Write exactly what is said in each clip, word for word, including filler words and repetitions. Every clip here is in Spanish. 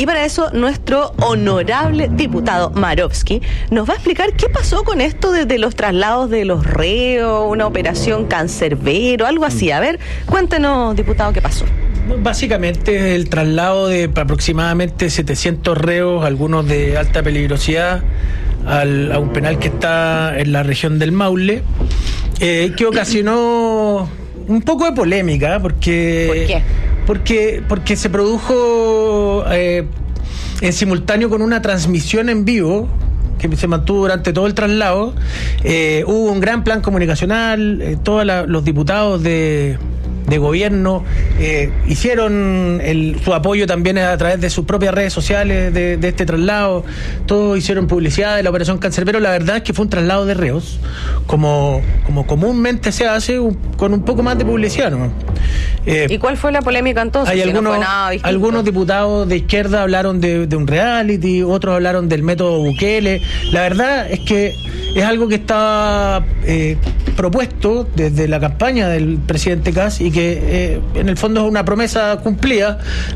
Y para eso, nuestro honorable diputado Marovsky nos va a explicar qué pasó con esto de, de los traslados de los reos, una operación cancerbero, algo así. A ver, cuéntenos, diputado, qué pasó. Básicamente el traslado de aproximadamente setecientos reos, algunos de alta peligrosidad, al, a un penal que está en la región del Maule, eh, que ocasionó un poco de polémica, porque... ¿Por qué? Porque, porque se produjo eh, en simultáneo con una transmisión en vivo que se mantuvo durante todo el traslado. Eh, hubo un gran plan comunicacional, eh, todos la, los diputados de... de gobierno eh, hicieron el, su apoyo también a través de sus propias redes sociales de, de este traslado. Todos hicieron publicidad de la operación Cancerbero. La verdad es que fue un traslado de reos, como, como comúnmente se hace, un, con un poco más de publicidad, ¿no? Eh, ¿Y cuál fue la polémica entonces? Hay si algunos, no fue nada distinto. Algunos diputados de izquierda hablaron de, de un reality, otros hablaron del método Bukele. La verdad es que es algo que estaba eh, propuesto desde la campaña del presidente Kast y que eh, en el fondo es una promesa cumplida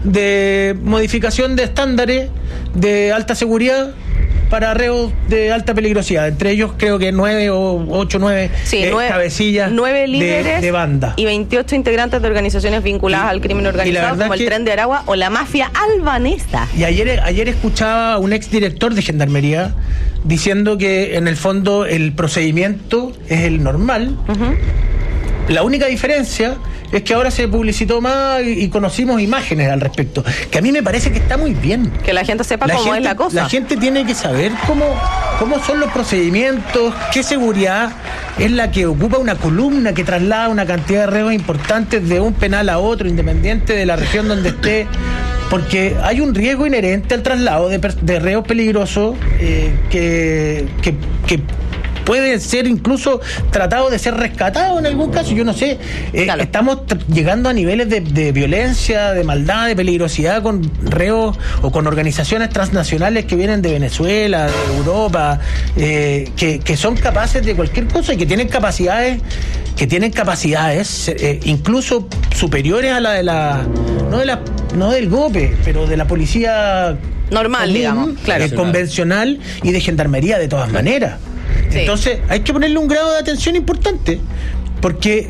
de modificación de estándares de alta seguridad para reos de alta peligrosidad. Entre ellos creo que nueve o ocho, nueve sí, eh, nueve, cabecillas nueve líderes de, de banda. Y veintiocho integrantes de organizaciones vinculadas y, al crimen organizado, como el que, Tren de Aragua o la mafia albanesa. Y ayer, ayer escuchaba a un exdirector de Gendarmería diciendo que en el fondo el procedimiento es el normal. Uh-huh. La única diferencia es que ahora se publicitó más y, y conocimos imágenes al respecto, que a mí me parece que está muy bien. Que la gente sepa la cómo gente, es la cosa. La gente tiene que saber cómo, cómo son los procedimientos, qué seguridad es la que ocupa una columna que traslada una cantidad de reos importantes de un penal a otro, independiente de la región donde esté. Porque hay un riesgo inherente al traslado de, de reos peligrosos eh, que, que, que puede ser incluso tratado de ser rescatado en algún caso, yo no sé. Eh, claro. Estamos t- llegando a niveles de, de violencia, de maldad, de peligrosidad con reos o con organizaciones transnacionales que vienen de Venezuela, de Europa, eh, que, que son capaces de cualquier cosa y que tienen capacidades, que tienen capacidades eh, incluso superiores a la de la, no de la, no del G O P E, pero de la policía normal, común, digamos, claro, eh, convencional y de gendarmería de todas maneras. Sí. Entonces hay que ponerle un grado de atención importante porque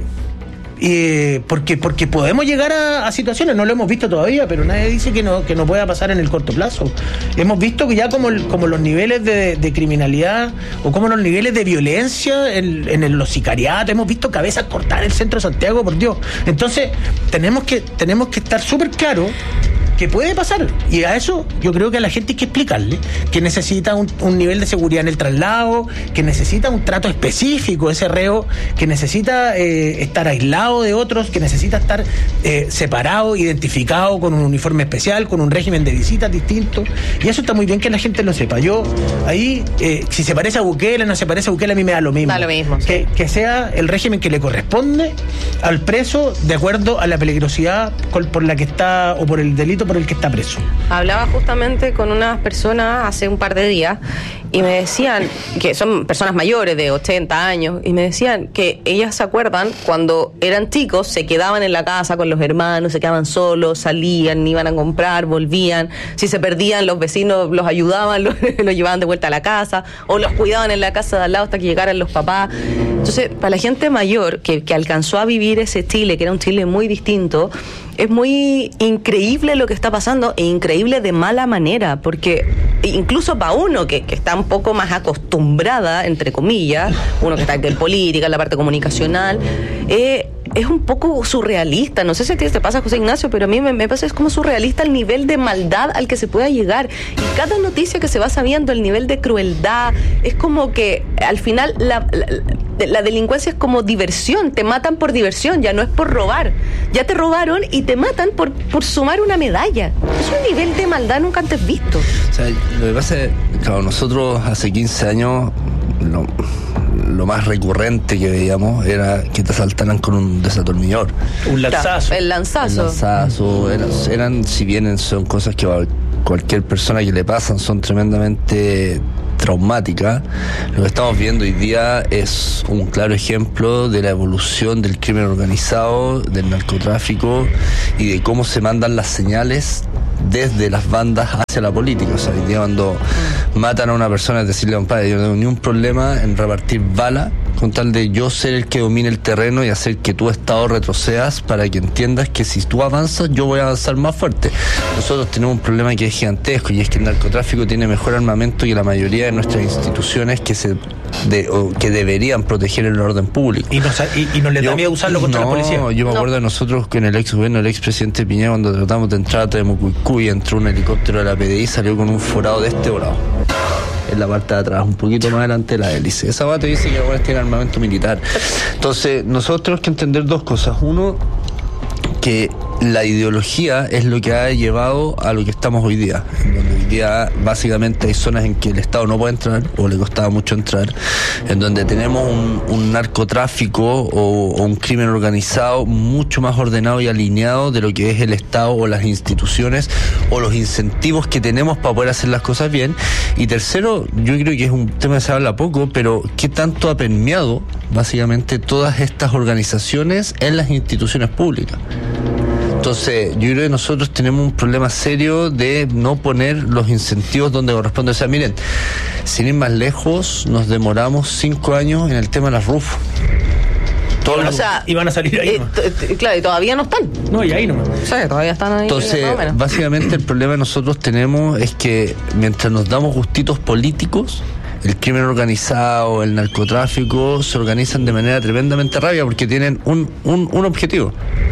eh, porque porque podemos llegar a, a situaciones, no lo hemos visto todavía, pero nadie dice que no que no pueda pasar en el corto plazo. Hemos visto que ya como, el, como los niveles de, de criminalidad o como los niveles de violencia en, en el, los sicariatos, hemos visto cabezas cortar el centro de Santiago, por Dios. Entonces tenemos que tenemos que estar súper claros que puede pasar, y a eso yo creo que a la gente hay que explicarle que necesita un, un nivel de seguridad en el traslado, que necesita un trato específico ese reo, que necesita eh, estar aislado de otros, que necesita estar eh, separado, identificado con un uniforme especial, con un régimen de visitas distinto, y eso está muy bien que la gente lo sepa. Yo ahí, eh, si se parece a Bukele, no se parece a Bukele, a mí me da lo mismo, da lo mismo sí. que, que sea el régimen que le corresponde al preso de acuerdo a la peligrosidad por la que está, o por el delito por el que está preso. Hablaba justamente con unas personas hace un par de días y me decían, que son personas mayores de ochenta años, y me decían que ellas se acuerdan cuando eran chicos, se quedaban en la casa con los hermanos, se quedaban solos, salían, iban a comprar, volvían, si se perdían los vecinos los ayudaban, los, los llevaban de vuelta a la casa, o los cuidaban en la casa de al lado hasta que llegaran los papás. Entonces, para la gente mayor que, que alcanzó a vivir ese Chile, que era un Chile muy distinto, es muy increíble lo que está pasando, e increíble de mala manera, porque incluso para uno que, que está un poco más acostumbrada, entre comillas, uno que está en política, en la parte comunicacional, eh, es un poco surrealista. No sé si a ti te pasa, José Ignacio, pero a mí me, me pasa, es como surrealista el nivel de maldad al que se pueda llegar, y cada noticia que se va sabiendo, el nivel de crueldad, es como que al final la, la, la delincuencia es como diversión, te matan por diversión, ya no es por robar, ya te robaron y te matan por, por sumar una medalla. Es un nivel de maldad nunca antes visto. O sea, lo que pasa es, claro, nosotros hace quince años lo, lo más recurrente que veíamos era que te asaltaran con un desatornillador. Un lanzazo. El lanzazo. El lanzazo. Eran, eran, si bien son cosas que a cualquier persona que le pasan son tremendamente traumática, lo que estamos viendo hoy día es un claro ejemplo de la evolución del crimen organizado, del narcotráfico y de cómo se mandan las señales desde las bandas hacia la política. O sea, hoy día cuando matan a una persona es decirle, compadre, yo no tengo ni un problema en repartir balas con tal de yo ser el que domine el terreno y hacer que tu estado retrocedas para que entiendas que si tú avanzas, yo voy a avanzar más fuerte. Nosotros tenemos un problema que es gigantesco y es que el narcotráfico tiene mejor armamento que la mayoría de nuestras instituciones que se de, o que deberían proteger el orden público. Y no, y, y no les da yo, miedo usarlo contra no, la policía. Yo me acuerdo no. de nosotros que en el ex gobierno del expresidente Piñera, cuando tratamos de entrar a Temucuicú, entró un helicóptero de la P D I y salió con un forado de este volado en la parte de atrás, un poquito más adelante de la hélice. Esa bata dice que ahora tiene armamento militar. Entonces, nosotros tenemos que entender dos cosas. Uno, que la ideología es lo que ha llevado a lo que estamos hoy día, en donde hoy día básicamente hay zonas en que el Estado no puede entrar o le costaba mucho entrar, en donde tenemos un, un narcotráfico o, o un crimen organizado mucho más ordenado y alineado de lo que es el Estado o las instituciones o los incentivos que tenemos para poder hacer las cosas bien. Y tercero, yo creo que es un tema que se habla poco, pero ¿qué tanto ha permeado básicamente todas estas organizaciones en las instituciones públicas? Entonces, yo creo que nosotros tenemos un problema serio de no poner los incentivos donde corresponde. O sea, miren, sin ir más lejos, nos demoramos cinco años en el tema de las R U F. Todos o sea, iban a salir ahí. Eh, t- t- claro, y todavía no están. No, y ahí nomás. O sea, todavía están ahí. Entonces, más o menos. básicamente el problema que nosotros tenemos es que mientras nos damos gustitos políticos, el crimen organizado, el narcotráfico, se organizan de manera tremendamente rápida porque tienen un, un, un objetivo.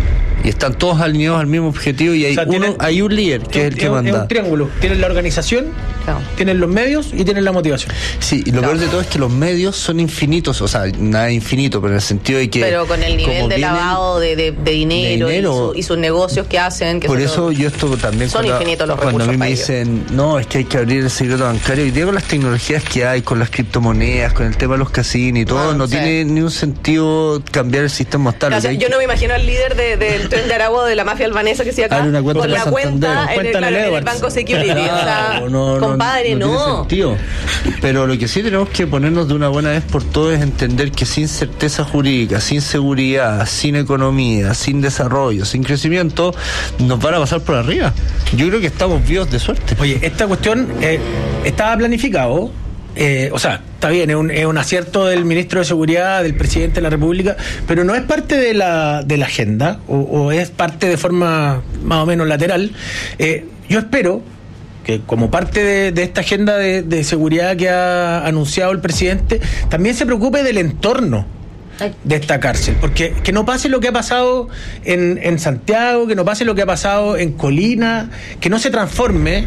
Y están todos alineados al mismo objetivo y hay, O sea, uno, tienen- hay un líder que es el que un- manda. Es un triángulo. Tienen la organización, Claro. tienen los medios y tienen la motivación. Sí, y lo Claro. peor de todo es que los medios son infinitos, o sea, nada infinito, pero en el sentido de que... Pero con el nivel como de vienen- lavado de, de, de dinero, de dinero, y, su- y sus negocios que hacen. Que Por son eso todos- yo esto también son cuando, infinitos los cuando a mí recursos me para ellos. dicen, no, es que hay que abrir el secreto bancario, y digo con las tecnologías que hay, con las criptomonedas, con el tema de los casinos y todo, Ah, no sí. tiene ni un sentido cambiar el sistema tal. O sea, yo no me imagino al líder de, del tren de Aragua de la mafia albanesa que se acá Abre una cuenta con en la Santander. cuenta, en el, Cuenta en claro, el en el Edwards. Banco Security. O sea, Claro, no, no, compadre, no, no. tiene sentido. Pero lo que sí tenemos que ponernos de una buena vez por todas es entender que sin certeza jurídica, sin seguridad, sin economía, sin desarrollo, sin crecimiento, nos van a pasar por arriba. Yo creo que estamos vivos de suerte. Oye, esta cuestión eh, estaba planificado. Eh, o sea, está bien, es un, es un acierto del ministro de Seguridad, del presidente de la República, pero no es parte de la, de la agenda, o, o es parte de forma más o menos lateral. Eh, yo espero que como parte de, de esta agenda de, de seguridad que ha anunciado el presidente, también se preocupe del entorno de esta cárcel, porque que no pase lo que ha pasado en, en Santiago, que no pase lo que ha pasado en Colina, que no se transforme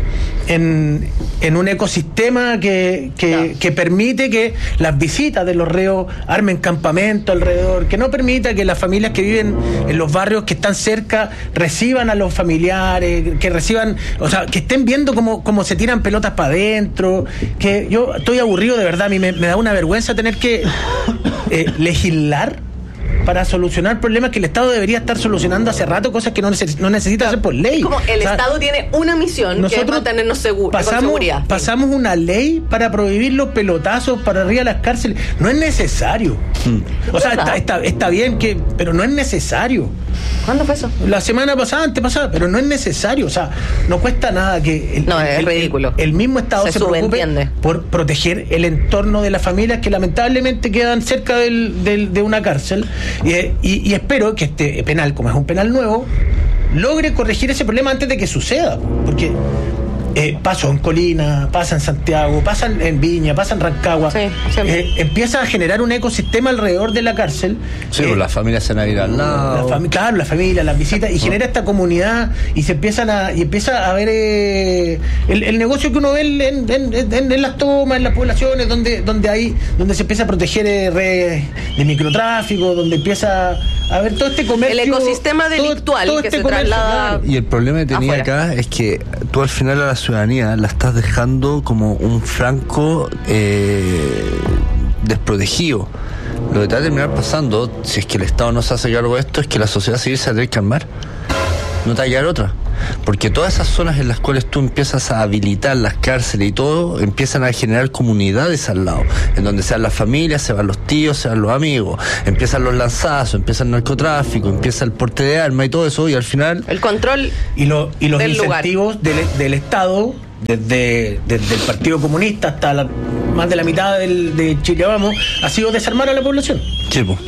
en, en un ecosistema que, que, Claro. que permite que las visitas de los reos armen campamento alrededor, que no permita que las familias que viven en los barrios que están cerca reciban a los familiares, que reciban, o sea, que estén viendo cómo, cómo se tiran pelotas para adentro, que yo estoy aburrido de verdad, a mí me, me da una vergüenza tener que eh, legislar para solucionar problemas que el Estado debería estar solucionando hace rato, cosas que no, neces- no necesita hacer por ley. Como el O sea, Estado tiene una misión que es mantenernos seguros, con pasamos, seguridad. pasamos una ley para prohibir los pelotazos para arriba de las cárceles. No es necesario. Mm. O sea, ¿Verdad? está, está, está bien, que, pero no es necesario. ¿Cuándo fue eso? La semana pasada, antepasada, pero no es necesario. O sea, no cuesta nada que el, No, es el- ridículo. el, el mismo Estado Se se, preocupe subentiende. por proteger el entorno de las familias que lamentablemente quedan cerca del, del- de una cárcel. Y, y- y espero que este penal, como es un penal nuevo, logre corregir ese problema antes de que suceda. Porque eh, pasó en Colina, pasa en Santiago, pasa en- en Viña, pasa en Rancagua. Sí, siempre. Eh, empieza a generar un ecosistema alrededor de la cárcel. Sí, Eh, pues las familias se van a ir al lado. la fami- claro, la familia, las visitas, y genera esta comunidad y se empiezan a y empieza a ver eh, el, el negocio que uno ve en, en- en- en las tomas, en las poblaciones, donde donde hay donde se empieza a proteger eh, redes de microtráfico, donde empieza a ver todo este comercio, El ecosistema todo- delictual todo que este se comercio, traslada. claro. Y el problema que tenía Afuera. acá es que tú al final a la ciudadanía la estás dejando como un franco eh, desprotegido. Lo que te va a terminar pasando, si es que el Estado no se hace cargo de esto, es que la sociedad civil se va a tener que armar. no te va a quedar otra. Porque todas esas zonas en las cuales tú empiezas a habilitar las cárceles y todo, empiezan a generar comunidades al lado, en donde sean las familias, se van los tíos, se van los amigos, empiezan los lanzazos, empieza el narcotráfico, empieza el porte de armas y todo eso, y al final... El control y, lo, y los del incentivos del, del Estado, desde, desde el Partido Comunista hasta la, más de la mitad del, de Chile Vamos, ha sido desarmar a la población. Sí, pues.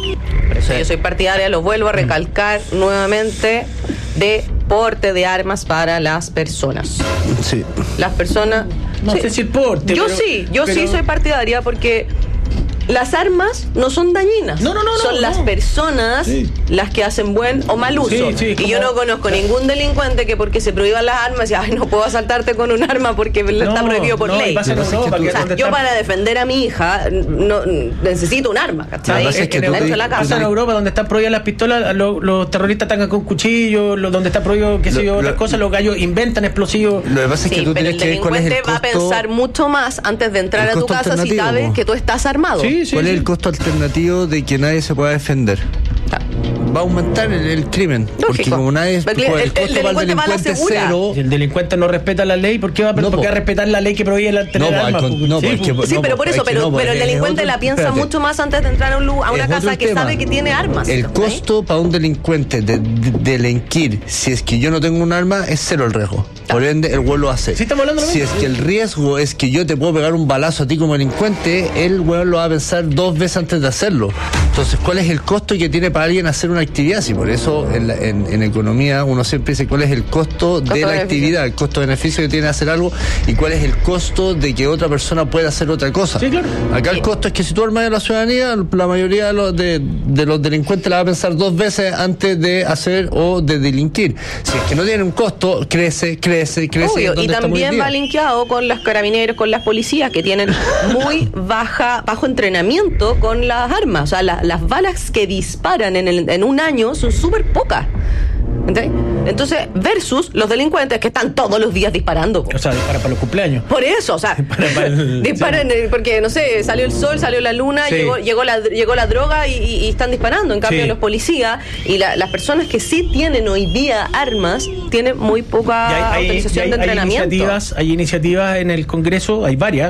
Por eso yo soy partidaria, lo vuelvo a recalcar nuevamente, de porte de armas para las personas. Sí. Las personas... No sí. sé si el porte. Yo pero, sí, yo pero... sí soy partidaria porque las armas no son dañinas. No, no, no. Son no, las no. personas sí. las que hacen buen o mal uso. Sí, sí, y como... yo no conozco ningún delincuente que porque se prohíban las armas, ay, no puedo asaltarte con un arma porque no, está prohibido por no, ley. Pasa en Europa, o sea, yo está... para defender a mi hija no, necesito un arma, ¿cachai? No, es que dentro de la casa. Pasa en Europa donde están prohibidas las pistolas, los, los terroristas atacan con cuchillos, los, donde está prohibido, qué sé yo, otras cosas, los gallos inventan explosivos. Lo que pasa es que sí, tú pero tienes el que ver cuál es el delincuente va costo, a pensar mucho más antes de entrar a tu casa si sabe que tú estás armado. Sí, sí, ¿Cuál sí. es el costo alternativo de que nadie se pueda defender? Ah. Va a aumentar el, el crimen. Lógico. Porque como nadie... Porque el, el- el costo para el delincuente va a la delincuente es segura. cero. Si el delincuente no respeta la ley, ¿por qué va, No, ¿por qué va a respetar la ley que prohíbe la tener No, armas? al con- no, Sí, porque- pues. Sí, No, pero por es eso, que pero, no, pero el es delincuente otro- la piensa espérate. mucho más antes de entrar a, un lugar, a una Es casa otro que tema. sabe que tiene armas. El ¿cachai? costo para un delincuente de, de- delinquir, si es que yo no tengo un arma, es cero el riesgo. Por ende, el weón lo hace. Sí, estamos hablando de lo Si mismo. es que el riesgo es que yo te puedo pegar un balazo a ti como delincuente, el weón lo va a pensar dos veces antes de hacerlo. Entonces, ¿cuál es el costo que tiene para alguien hacer una actividad? Si por eso en, la- en, en economía uno siempre dice cuál es el costo de la Costo-beneficio. actividad, el costo-beneficio que tiene hacer algo y cuál es el costo de que otra persona pueda hacer otra cosa. Sí, claro. Acá el costo es que si tú armas a la ciudadanía, la mayoría de los, de, de los delincuentes la va a pensar dos veces antes de hacer o de delinquir. Si es que no tiene un costo, crece, crece, crece. Obvio, ¿dónde y estamos hoy también día? va linkeado con los carabineros, con las policías que tienen muy baja bajo entrenamiento con las armas. O sea, la- las balas que disparan en, el- en un año son súper pocas. ¿Entendés? Entonces, versus los delincuentes que están todos los días disparando. po. O sea, para, para los cumpleaños. Por eso, o sea, Dispara para el- disparan eh, porque, no sé, salió el sol, salió la luna, Sí. llegó, llegó, la, llegó la droga y, y- y están disparando. En cambio, Sí. los policías y la- las personas que sí tienen hoy día armas tienen muy poca Y hay, hay- autorización y hay- de hay entrenamiento. iniciativas, hay iniciativas en el Congreso, hay varias,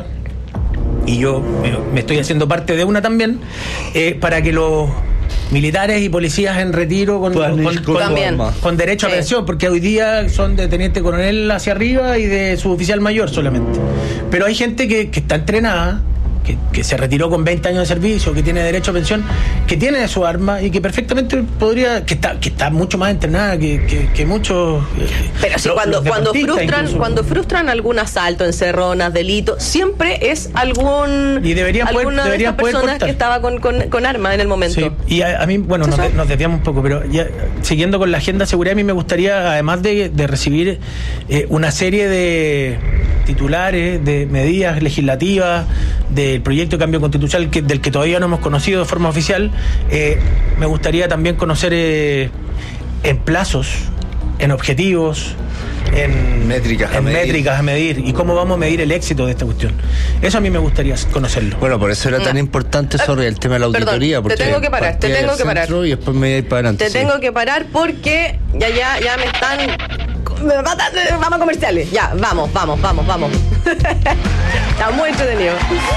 y yo eh, me estoy haciendo parte de una también, eh, para que los militares y policías en retiro con, Puedan con, ir con- con También. armas. con derecho Sí. a pensión, porque hoy día son de teniente coronel hacia arriba y de suboficial mayor solamente. Pero hay gente que, que está entrenada, que, que se retiró con veinte años de servicio, que tiene derecho a pensión, que tiene su arma y que perfectamente podría, que está, que está mucho más entrenada que, que, que muchos. eh, Pero si los- cuando, los cuando deportistas frustran, incluso. cuando frustran algún asalto, encerronas, delito, siempre es algún Y deberían poder- alguna deberían de poder estas personas cortar. que estaba con, con, con arma en el momento. Sí, y a, a mí, bueno, nos, de- nos desviamos un poco, pero ya siguiendo con la agenda de seguridad, a mí me gustaría, además de, de recibir eh, una serie de titulares, de medidas legislativas, del proyecto de cambio constitucional que, del que todavía no hemos conocido de forma oficial, eh, me gustaría también conocer eh, en plazos, en objetivos, en Métricas a en medir. métricas a medir y cómo vamos a medir el éxito de esta cuestión. Eso a mí me gustaría conocerlo. Bueno, por eso era tan No. importante sobre el tema de la Perdón, auditoría. te Porque tengo que parar, te partía tengo del que parar. centro Y después me voy a ir para adelante. Te sí. tengo que parar porque ya, ya, ya me están. me matan- Vamos a comerciales. Ya, vamos, vamos, vamos, vamos. Está muy entretenido.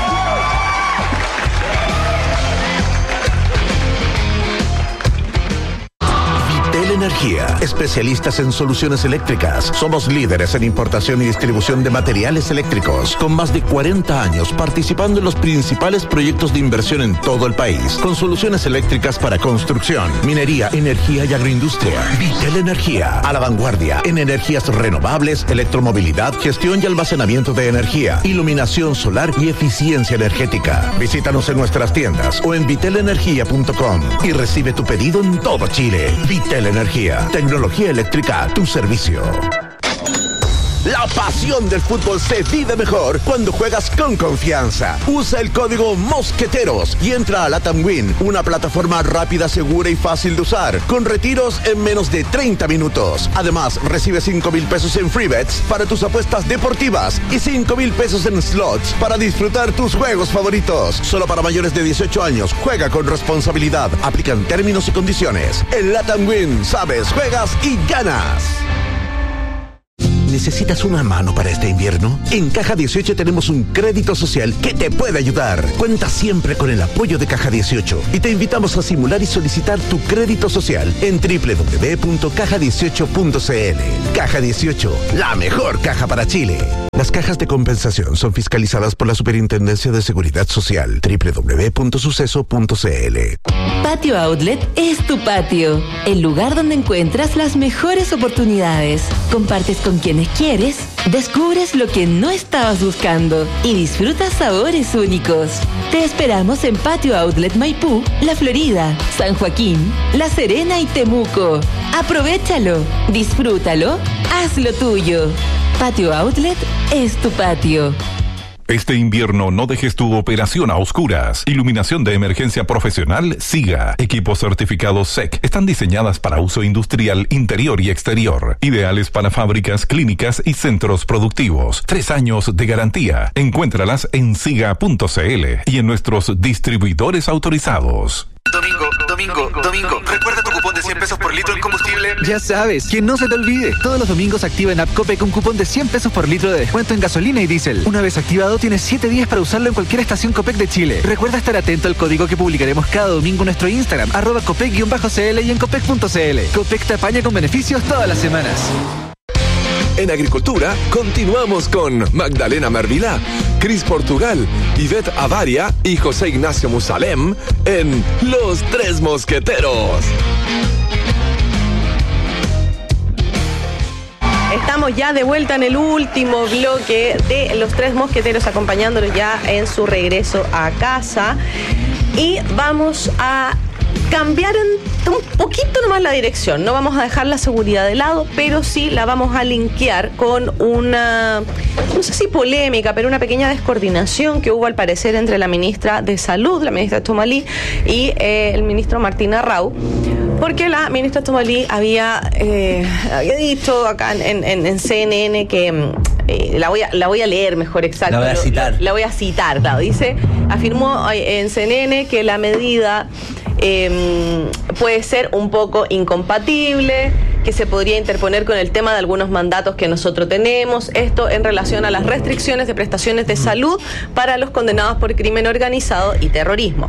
Vitel Energía, especialistas en soluciones eléctricas. Somos líderes en importación y distribución de materiales eléctricos, con más de cuarenta años participando en los principales proyectos de inversión en todo el país, con soluciones eléctricas para construcción, minería, energía y agroindustria. Vitel Energía, a la vanguardia en energías renovables, electromovilidad, gestión y almacenamiento de energía, iluminación solar y eficiencia energética. Visítanos en nuestras tiendas o en vitel energía punto com y recibe tu pedido en todo Chile. Vitel Energía, tecnología eléctrica a tu servicio. La La pasión del fútbol se vive mejor cuando juegas con confianza. Usa el código Mosqueteros y entra a Latam Win, una plataforma rápida, segura y fácil de usar, con retiros en menos de treinta minutos. Además, recibe cinco mil pesos en free bets para tus apuestas deportivas y cinco mil pesos en slots para disfrutar tus juegos favoritos. Solo para mayores de dieciocho años. Juega con responsabilidad. Aplican términos y condiciones. En Latam Win, sabes, juegas y ganas. ¿Necesitas una mano para este invierno? En Caja dieciocho tenemos un crédito social que te puede ayudar. Cuenta siempre con el apoyo de Caja dieciocho y te invitamos a simular y solicitar tu crédito social en doble u doble u doble u punto caja dieciocho punto c l. Caja dieciocho, la mejor caja para Chile. Las cajas de compensación son fiscalizadas por la Superintendencia de Seguridad Social. doble u doble u doble u punto suceso punto c l. Patio Outlet es tu patio, el lugar donde encuentras las mejores oportunidades. Compartes con quienes quieres, descubres lo que no estabas buscando y disfrutas sabores únicos. Te esperamos en Patio Outlet Maipú, La Florida, San Joaquín, La Serena y Temuco. Aprovéchalo, disfrútalo, hazlo tuyo. Patio Outlet es tu patio. Este invierno no dejes tu operación a oscuras. Iluminación de emergencia profesional SIGA. Equipos certificados S E C. Están diseñadas para uso industrial interior y exterior. Ideales para fábricas, clínicas y centros productivos. Tres años de garantía. Encuéntralas en siga punto c l y en nuestros distribuidores autorizados. Domingo, domingo, domingo. Recuerda tu cupón de cien pesos por litro en combustible. Ya sabes, que no se te olvide. Todos los domingos activa en App Copec un cupón de cien pesos por litro de descuento en gasolina y diésel. Una vez activado, tienes siete días para usarlo en cualquier estación Copec de Chile. Recuerda estar atento al código que publicaremos cada domingo en nuestro Instagram, arroba copec-cl y en copec punto c l. Copec te apaña con beneficios todas las semanas. En Agricultura, continuamos con Magdalena Mervilá, Cris Portugal, Ivette Avaria y José Ignacio Musalem en Los Tres Mosqueteros. Estamos ya de vuelta en el último bloque de Los Tres Mosqueteros, acompañándolos ya en su regreso a casa. Y vamos a cambiar en un poquito nomás la dirección. No vamos a dejar la seguridad de lado, pero sí la vamos a linkear con una, no sé si polémica, pero una pequeña descoordinación que hubo al parecer entre la ministra de Salud, la ministra Tomalí, y eh, el ministro Martín Arrau. Porque la ministra Tomalí había, eh, había dicho acá en, en, en C N N que eh, la voy a la voy a leer mejor exacto. La voy a citar. La, la voy a citar, claro. Dice, afirmó en C N N que la medida eh, puede ser un poco incompatible, que se podría interponer con el tema de algunos mandatos que nosotros tenemos, esto en relación a las restricciones de prestaciones de salud para los condenados por crimen organizado y terrorismo.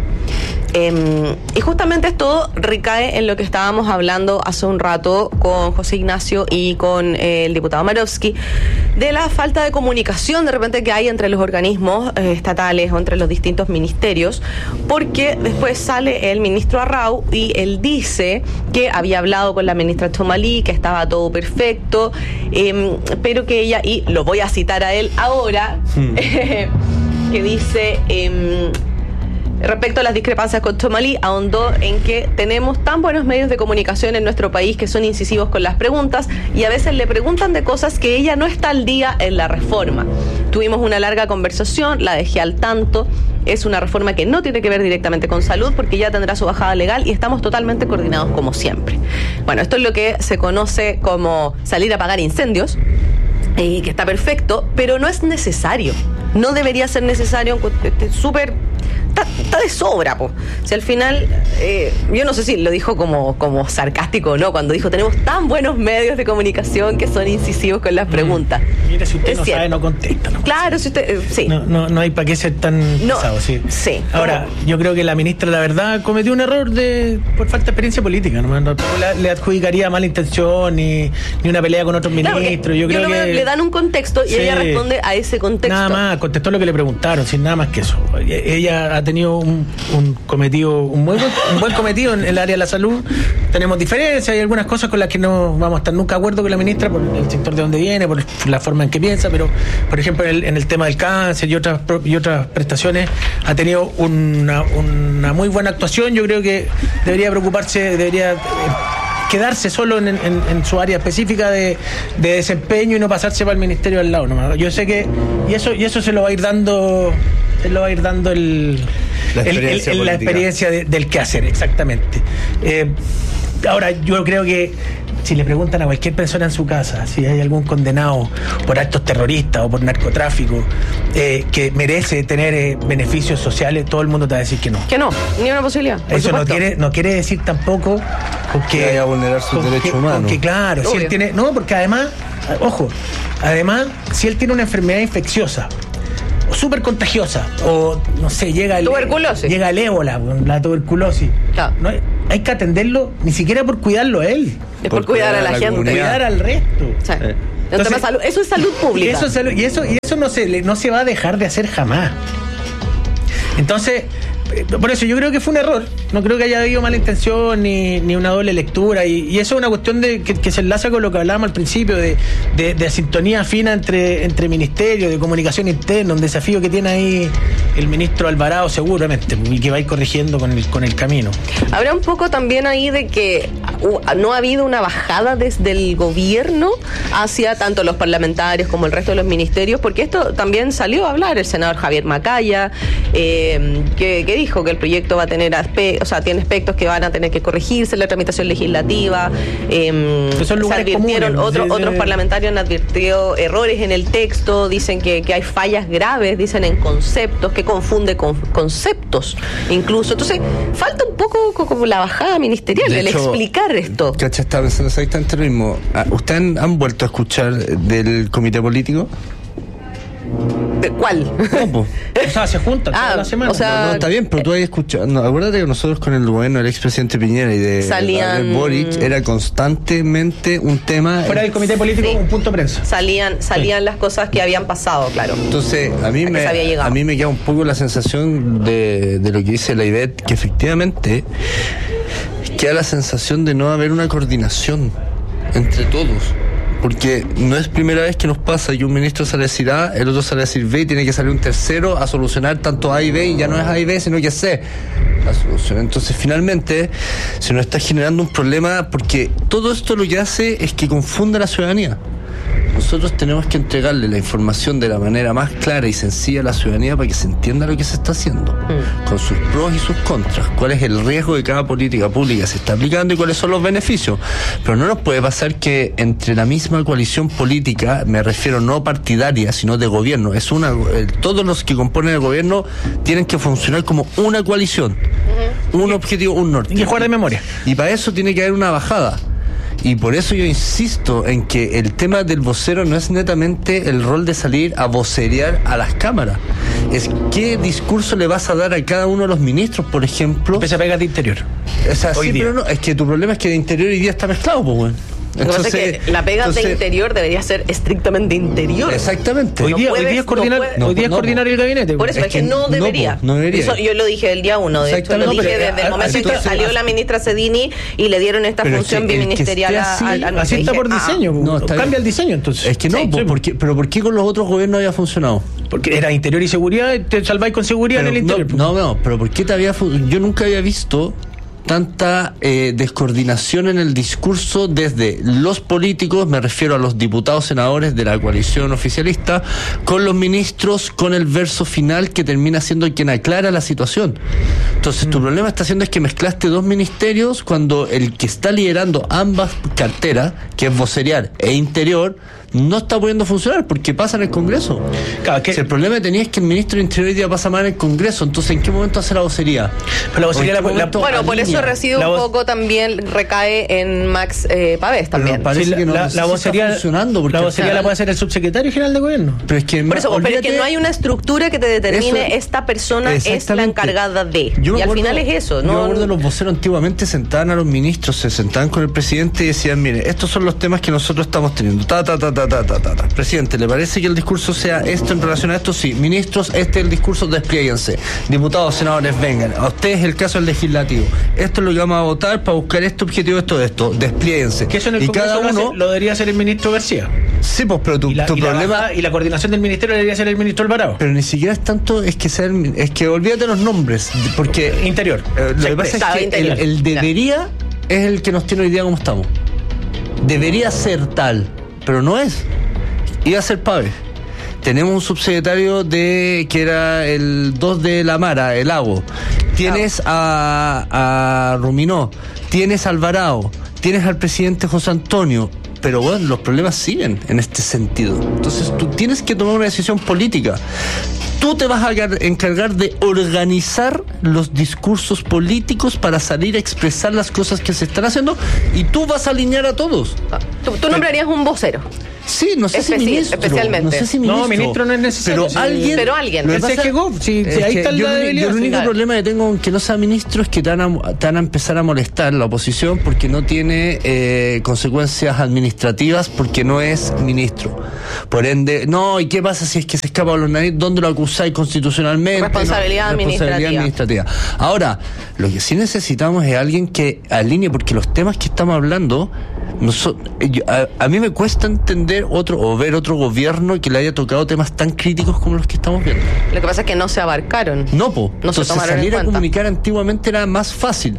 Eh, y justamente esto recae en lo que estábamos hablando hace un rato con José Ignacio y con eh, el diputado Marovsky, de la falta de comunicación de repente que hay entre los organismos eh, estatales o entre los distintos ministerios, porque después sale el ministro Arrau y él dice que había hablado con la ministra Tomalí, que estaba todo perfecto, eh, pero que ella, y lo voy a citar a él ahora, hmm. eh, que dice... Eh, Respecto a las discrepancias con Tomalí, ahondó en que tenemos tan buenos medios de comunicación en nuestro país que son incisivos con las preguntas y a veces le preguntan de cosas que ella no está al día en la reforma. Tuvimos una larga conversación, la dejé al tanto. Es una reforma que no tiene que ver directamente con salud porque ya tendrá su bajada legal y estamos totalmente coordinados como siempre. Bueno, esto es lo que se conoce como salir a apagar incendios, eh, que está perfecto, pero no es necesario. No debería ser necesario, súper... Está, está de sobra, po. Si al final, eh, yo no sé si lo dijo como, como sarcástico o no, cuando dijo tenemos tan buenos medios de comunicación que son incisivos con las preguntas. Mm. Mira, si usted es no cierto. sabe, no contesta. No claro, si usted, eh, sí. No, no, no hay para qué ser tan no, pesado, sí. sí. Ahora, ¿cómo? Yo creo que la ministra, la verdad, cometió un error de por falta de experiencia política. No, no le, le adjudicaría mala intención ni, ni una pelea con otros claro, ministros. Yo, yo creo que le dan un contexto y sí, ella responde a ese contexto. Nada más, contestó lo que le preguntaron, sin nada más que eso. Ella ha tenido un, un cometido, un buen, un buen cometido en el área de la salud. Tenemos diferencias, hay algunas cosas con las que no vamos a estar nunca de acuerdo con la ministra por el sector de donde viene, por la forma en que piensa, pero por ejemplo en el, en el tema del cáncer y otras y otras prestaciones ha tenido una, una muy buena actuación. Yo creo que debería preocuparse, debería eh, quedarse solo en, en, en su área específica de, de desempeño y no pasarse para el ministerio al lado nomás. Yo sé que y eso y eso se lo va a ir dando se lo va a ir dando el la experiencia, el, el, la experiencia de, del quehacer, exactamente. Eh, ahora yo creo que si le preguntan a cualquier persona en su casa si hay algún condenado por actos terroristas o por narcotráfico eh, que merece tener eh, beneficios sociales, todo el mundo te va a decir que no. Que no, ni una posibilidad. Eso no quiere, no quiere decir tampoco porque, que vaya a vulnerar sus derechos humanos. Porque claro, Obvio. si él tiene. No, porque además, ojo, además, si él tiene una enfermedad infecciosa o súper contagiosa, o no sé, llega el. Tuberculosis. Llega el ébola, la tuberculosis. Claro. No, hay que atenderlo ni siquiera por cuidarlo a él. Es por, por cuidar, cuidar a la, la gente. Por cuidar al resto. Sí. Eh. Entonces, salud, eso es salud pública. Y eso, es salud, y eso, y eso no, se, no se va a dejar de hacer jamás. Entonces, por eso yo creo que fue un error. No creo que haya habido mala intención ni, ni una doble lectura. Y, y eso es una cuestión de que, que se enlaza con lo que hablábamos al principio, de, de, de sintonía fina entre, entre ministerios, de comunicación interna, un desafío que tiene ahí el ministro Alvarado seguramente, y que va a ir corrigiendo con el, con el camino. Habrá un poco también ahí de que no ha habido una bajada desde el gobierno hacia tanto los parlamentarios como el resto de los ministerios, porque esto también salió a hablar el senador Javier Macaya, eh, que, que dijo que el proyecto va a tener aspectos, o sea, tiene aspectos que van a tener que corregirse en la tramitación legislativa. Eh, se advirtieron, comunes, otro, sí, otros sí. parlamentarios han advertido errores en el texto, dicen que, que hay fallas graves, dicen en conceptos, que confunde con conceptos incluso. Entonces, falta un poco como la bajada ministerial, de el hecho, explicar esto. ¿Cacha? Estaba pensando exactamente lo mismo. ¿Ustedes han, han vuelto a escuchar del comité político? ¿De cuál? ¿Cómo? O sea, se juntan ah, toda la semana. O sea, no, no, está bien, pero tú has escuchado. No, acuérdate que nosotros con el gobierno del expresidente Piñera y de salían, Boric era constantemente un tema. Fuera del comité político, sí. un punto de prensa. Salían, salían sí. las cosas que habían pasado, claro. Entonces, a mí, a me, a mí me queda un poco la sensación de, de lo que dice la Ivette, que efectivamente queda la sensación de no haber una coordinación entre todos. Porque no es primera vez que nos pasa que un ministro sale a decir A, el otro sale a decir B y tiene que salir un tercero a solucionar tanto A y B, y ya no es A y B, sino que es C la solución. Entonces, finalmente, se nos está generando un problema porque todo esto lo que hace es que confunda a la ciudadanía. Nosotros tenemos que entregarle la información de la manera más clara y sencilla a la ciudadanía para que se entienda lo que se está haciendo, mm. con sus pros y sus contras, cuál es el riesgo de cada política pública que se está aplicando y cuáles son los beneficios. Pero no nos puede pasar que entre la misma coalición política, me refiero no partidaria, sino de gobierno, es una eh, todos los que componen el gobierno tienen que funcionar como una coalición, mm. un objetivo, un norte. Y que jugar de memoria. Y para eso tiene que haber una bajada. Y por eso yo insisto en que el tema del vocero no es netamente el rol de salir a vocerear a las cámaras. Es qué discurso le vas a dar a cada uno de los ministros, por ejemplo. Empieza a pegar de interior. O sea, sí, pero no, es que tu problema es que de interior hoy día está mezclado, pues, bueno. Entonces, es que la pega entonces, de interior debería ser estrictamente interior. Exactamente. Hoy día, no puedes, hoy día es coordinar, no puedes, hoy día es no, coordinar el gabinete. Por eso es, es que, que no debería. No, no debería. Eso yo lo dije el día uno. De hecho, lo dije pero, desde a, el momento en que salió así, la ministra Cedini y le dieron esta función biministerial a al Así está por diseño. Ah, no, cambia el diseño entonces. Es que no, sí, pues, sí. ¿por qué, pero ¿por qué con los otros gobiernos había funcionado? Porque era interior y seguridad, te salváis con seguridad pero en el interior. No, no, pero ¿por qué te había yo nunca había visto tanta eh, descoordinación en el discurso desde los políticos, me refiero a los diputados, senadores de la coalición oficialista, con los ministros, con el verso final que termina siendo quien aclara la situación. Entonces, mm. tu problema está siendo es que mezclaste dos ministerios cuando el que está liderando ambas carteras, que es vocerear e interior, no está pudiendo funcionar porque pasa en el Congreso. Claro, que si el problema que tenía es que el ministro de Interior hoy día pasa más en el Congreso, entonces ¿en qué momento hace la vocería? Pero la vocería la, la, bueno, alinea. Por eso reside un vo- poco también, recae en Max eh, Pavés también. Pero parece sí, que no, la, no la vocería está funcionando porque la vocería la puede hacer el subsecretario general de gobierno. Pero es que por eso, pero es que no hay una estructura que te determine eso, esta persona es la encargada de. Yo y acuerdo, al final es eso. Yo no me acuerdo de los voceros antiguamente sentaban a los ministros, se sentaban con el presidente y decían, mire, estos son los temas que nosotros estamos teniendo. Ta, ta, ta, ta, ta, ta, ta. Presidente, ¿le parece que el discurso sea esto en relación a esto? Sí. Ministros, este es el discurso, desplieguense. Diputados, senadores, vengan. A ustedes el caso del legislativo. Esto es lo que vamos a votar para buscar este objetivo, esto, de esto. Desplieguense. Que eso en el y Congreso cada uno lo, hace, lo debería hacer el ministro García. Sí, pues, pero tu, y la, tu y problema... La y la coordinación del ministerio debería ser el ministro Alvarado. Pero ni siquiera es tanto, es que sea el, es que olvídate los nombres, porque... Interior. Eh, lo que pasa es que el, el debería... es el que nos tiene hoy día como estamos. Debería ser tal, pero no es. Iba a ser Pave. Tenemos un subsecretario de que era el dos de la Mara, el Lago. Tienes a, a Ruminó, tienes a Alvarado, tienes al presidente José Antonio. Pero bueno, los problemas siguen en este sentido. Entonces tú tienes que tomar una decisión política. Tú te vas a encargar de organizar los discursos políticos para salir a expresar las cosas que se están haciendo y tú vas a alinear a todos. Tú, tú nombrarías un vocero. Sí, no sé Especi- si ministro. especialmente. No sé si ministro. No, ministro no es necesario. Pero alguien. Pero alguien. El C G Gov, sí, sí, ahí está yo, la debilidad. yo el único Claro. problema que tengo aunque no sea ministro es que te van a, te van a empezar a molestar la oposición porque no tiene eh, consecuencias administrativas porque no es ministro. Por ende, no, ¿y qué pasa si es que se escapa a los narices? ¿Dónde lo acusáis constitucionalmente? Responsabilidad No, responsabilidad administrativa. administrativa. Ahora, lo que sí necesitamos es alguien que alinee, porque los temas que estamos hablando, no son, yo, a, a mí me cuesta entender otro o ver otro gobierno que le haya tocado temas tan críticos como los que estamos viendo. Lo que pasa es que no se abarcaron. No, po. No se Entonces tomaron en salir a cuenta. comunicar antiguamente era más fácil.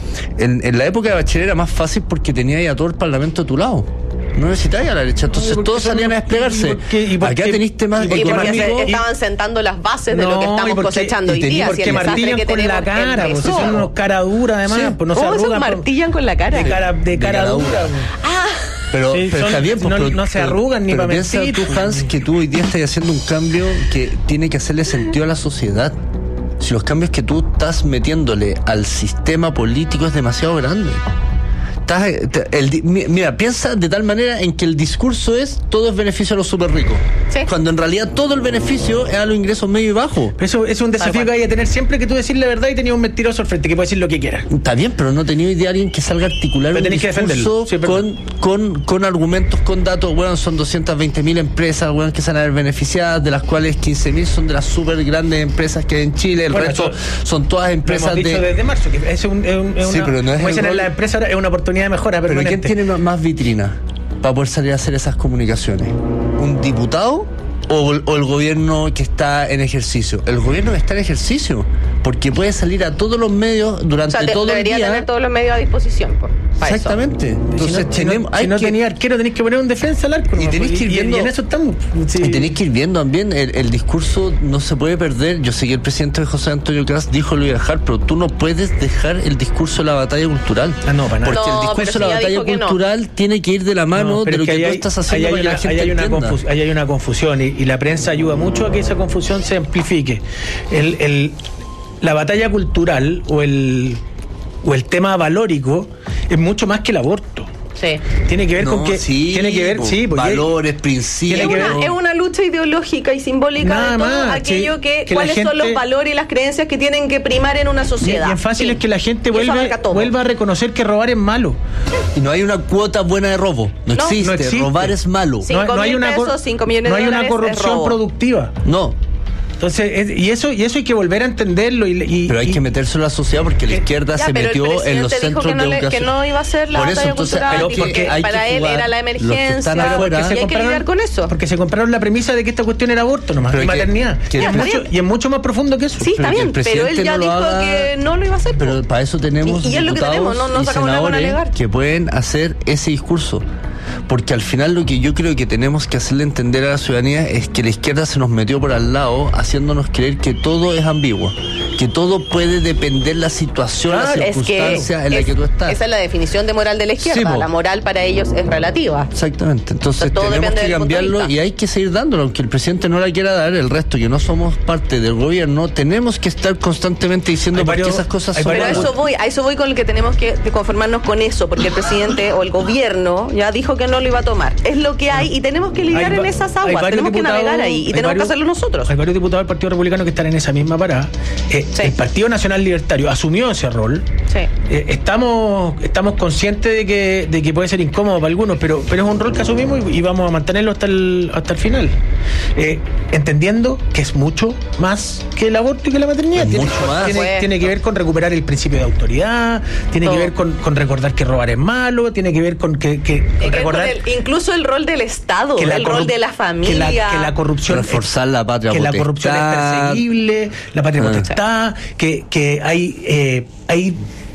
En, en la época de Bachelet era más fácil porque tenía ya todo el parlamento a tu lado. No necesitáis a la derecha, entonces No, todos son- salían a desplegarse. ¿y por qué- y por Acá qué- tenéis temas y por Y qué porque se económicos. estaban sentando las bases de lo que No, y estamos porque- cosechando y hoy tení- día. porque Si el desastre martillan que con tenemos la cara, pues, si empezó. son unos cara dura además, Sí. pues no se ¿Cómo se arrugan. por- martillan con la cara? De cara, de cara, cara dura. dura. pues. Ah, Pero, Sí, pero son- está bien, pues, no- pero- no se pero- arrugan ni pero pa' piensa mentir. tú, Hans, que tú hoy día estás haciendo un cambio que tiene que hacerle sentido a la sociedad. Si los cambios que tú estás metiéndole al sistema político es demasiado grande. Estás, te- el di- mi- mira, piensa de tal manera en que el discurso es todo es beneficio a los súper ricos. Sí. Cuando en realidad todo el beneficio es a los ingresos medios y bajos. Pero eso es un desafío que hay que tener siempre, que tú decir la verdad y tenías un mentiroso al frente que puede decir lo que quiera. Está bien, pero no he tenido idea de alguien que salga a articular Pero un tenés que discurso defenderlo. Sí, es verdad. con, con, con argumentos, con datos. Bueno, son doscientas veinte mil empresas, bueno, que se van a ver beneficiadas, de las cuales quince mil son de las súper grandes empresas que hay en Chile. El Bueno, resto eso son todas Lo empresas empresas dicho de... desde marzo, que es, un, es, un, es Sí, una, pero no es como el dicen en rol- la empresa ahora, es una oportunidad de mejora Pero permanente. ¿quién tiene más vitrina para poder salir a hacer esas comunicaciones? ¿Un diputado o, o el gobierno que está en ejercicio? El gobierno que está en ejercicio, porque puede salir a todos los medios o durante sea, te- todo el debería día. tener todos los medios a disposición. po, para eso. Exactamente. Entonces si no, si no- tenemos, si hay no que, tenía arquero, tenéis que poner un defensa al arco. Y ¿no? tenéis que ir y- viendo- y en eso estamos. Sí. Y tenéis que ir viendo también, el, el discurso no se puede perder. Yo sé que el presidente José Antonio Cast dijo lo iba a dejar, pero tú no puedes dejar el discurso de la batalla cultural. Ah, no, para nada. Porque No, el pero discurso si de la ya batalla dijo que no. cultural tiene que ir de la mano No, pero de lo es que, ahí tú hay- estás ahí haciendo hay para que una- la gente ahí hay una entienda. confus- ahí hay una confusión y, y la prensa ayuda mucho a que esa confusión se amplifique. El, el, la batalla cultural o el, o el tema valórico es mucho más que el aborto. Sí. Tiene que ver No, con que sí, tiene que ver, po, sí, porque hay- valores, Es principios. Tiene que ver- una, es una lucha ideológica y simbólica Nada de todo más, aquello sí, que, que la cuáles son gente- los valores y las creencias que tienen que primar en una y, sociedad. y en fácil Sí. es que la gente Y eso vuelve, abarca todo. vuelva a reconocer que robar es malo. Y no hay una cuota buena de robo. No, No, existe. no existe. Robar es malo. Sí. No, Cinco no hay mil una, cor- pesos, cinco millones no de hay una dólares es corrupción robo. productiva. No. Entonces, es- y eso y eso hay que volver a entenderlo. Y, y- Pero hay y- que meterse en la sociedad porque la Eh, izquierda Ya, se pero el metió en los presidente dijo centros que no, de le- educación. que no iba a ser la Por eso, batalla entonces, cultural, hay dijo que- que hay para que él jugar. era la Los que emergencia están y afuera- hay que lidiar con eso. Porque se compraron la premisa de que esta cuestión era aborto nomás, Pero y que- maternidad. que- y, Ya, es está mucho, bien. y es mucho más profundo que eso. Sí, está Pero que bien, el pero él presidente ya no lo dijo haga- que no lo iba a hacer. po. Pero para eso tenemos Y- y es lo que diputados tenemos, no- no y sacamos nada con senadores alegar. que pueden hacer ese discurso. Porque al final lo que yo creo que tenemos que hacerle entender a la ciudadanía es que la izquierda se nos metió por al lado haciéndonos creer que todo es ambiguo, que todo puede depender la situación, la Claro, es que circunstancia en la es- que tú estás. esa es la definición de moral de la izquierda. Sí, po. La moral para ellos es relativa. Exactamente, entonces O sea, todo tenemos depende que del punto de cambiarlo vista. y hay que seguir dándolo, aunque el presidente no la quiera dar, el resto que no somos parte del gobierno, tenemos que estar constantemente diciendo Hay por qué varios- esas cosas hay son Pero a varios- eso voy, a eso voy con el que tenemos que conformarnos con eso, porque el presidente o el gobierno ya dijo que no lo iba a tomar. Es lo que hay y tenemos que lidiar Hay en va- esas hay aguas, varios tenemos que diputados- navegar ahí y hay tenemos varios- que hacerlo nosotros. Hay varios diputados del Partido Republicano que están en esa misma parada. Eh, Sí. El Partido Nacional Libertario asumió ese rol. Sí. Eh, estamos estamos conscientes de que, de que puede ser incómodo para algunos, pero, pero es un rol que asumimos y, y vamos a mantenerlo hasta el, hasta el final. Eh, entendiendo que es mucho más que el aborto y que la maternidad. Es Tiene, mucho más. tiene- Supuesto. tiene que ver con recuperar el principio de autoridad, tiene Todo. que ver con, con recordar que robar es malo, tiene que ver con que, que- con Hay que ver con recordar el- incluso el rol del Estado, que la el rol corrup- de la familia. que la, que la corrupción Reforzar la patria que la potestad. corrupción es perseguible, la patria Ah. potestad, que, que hay eh, hay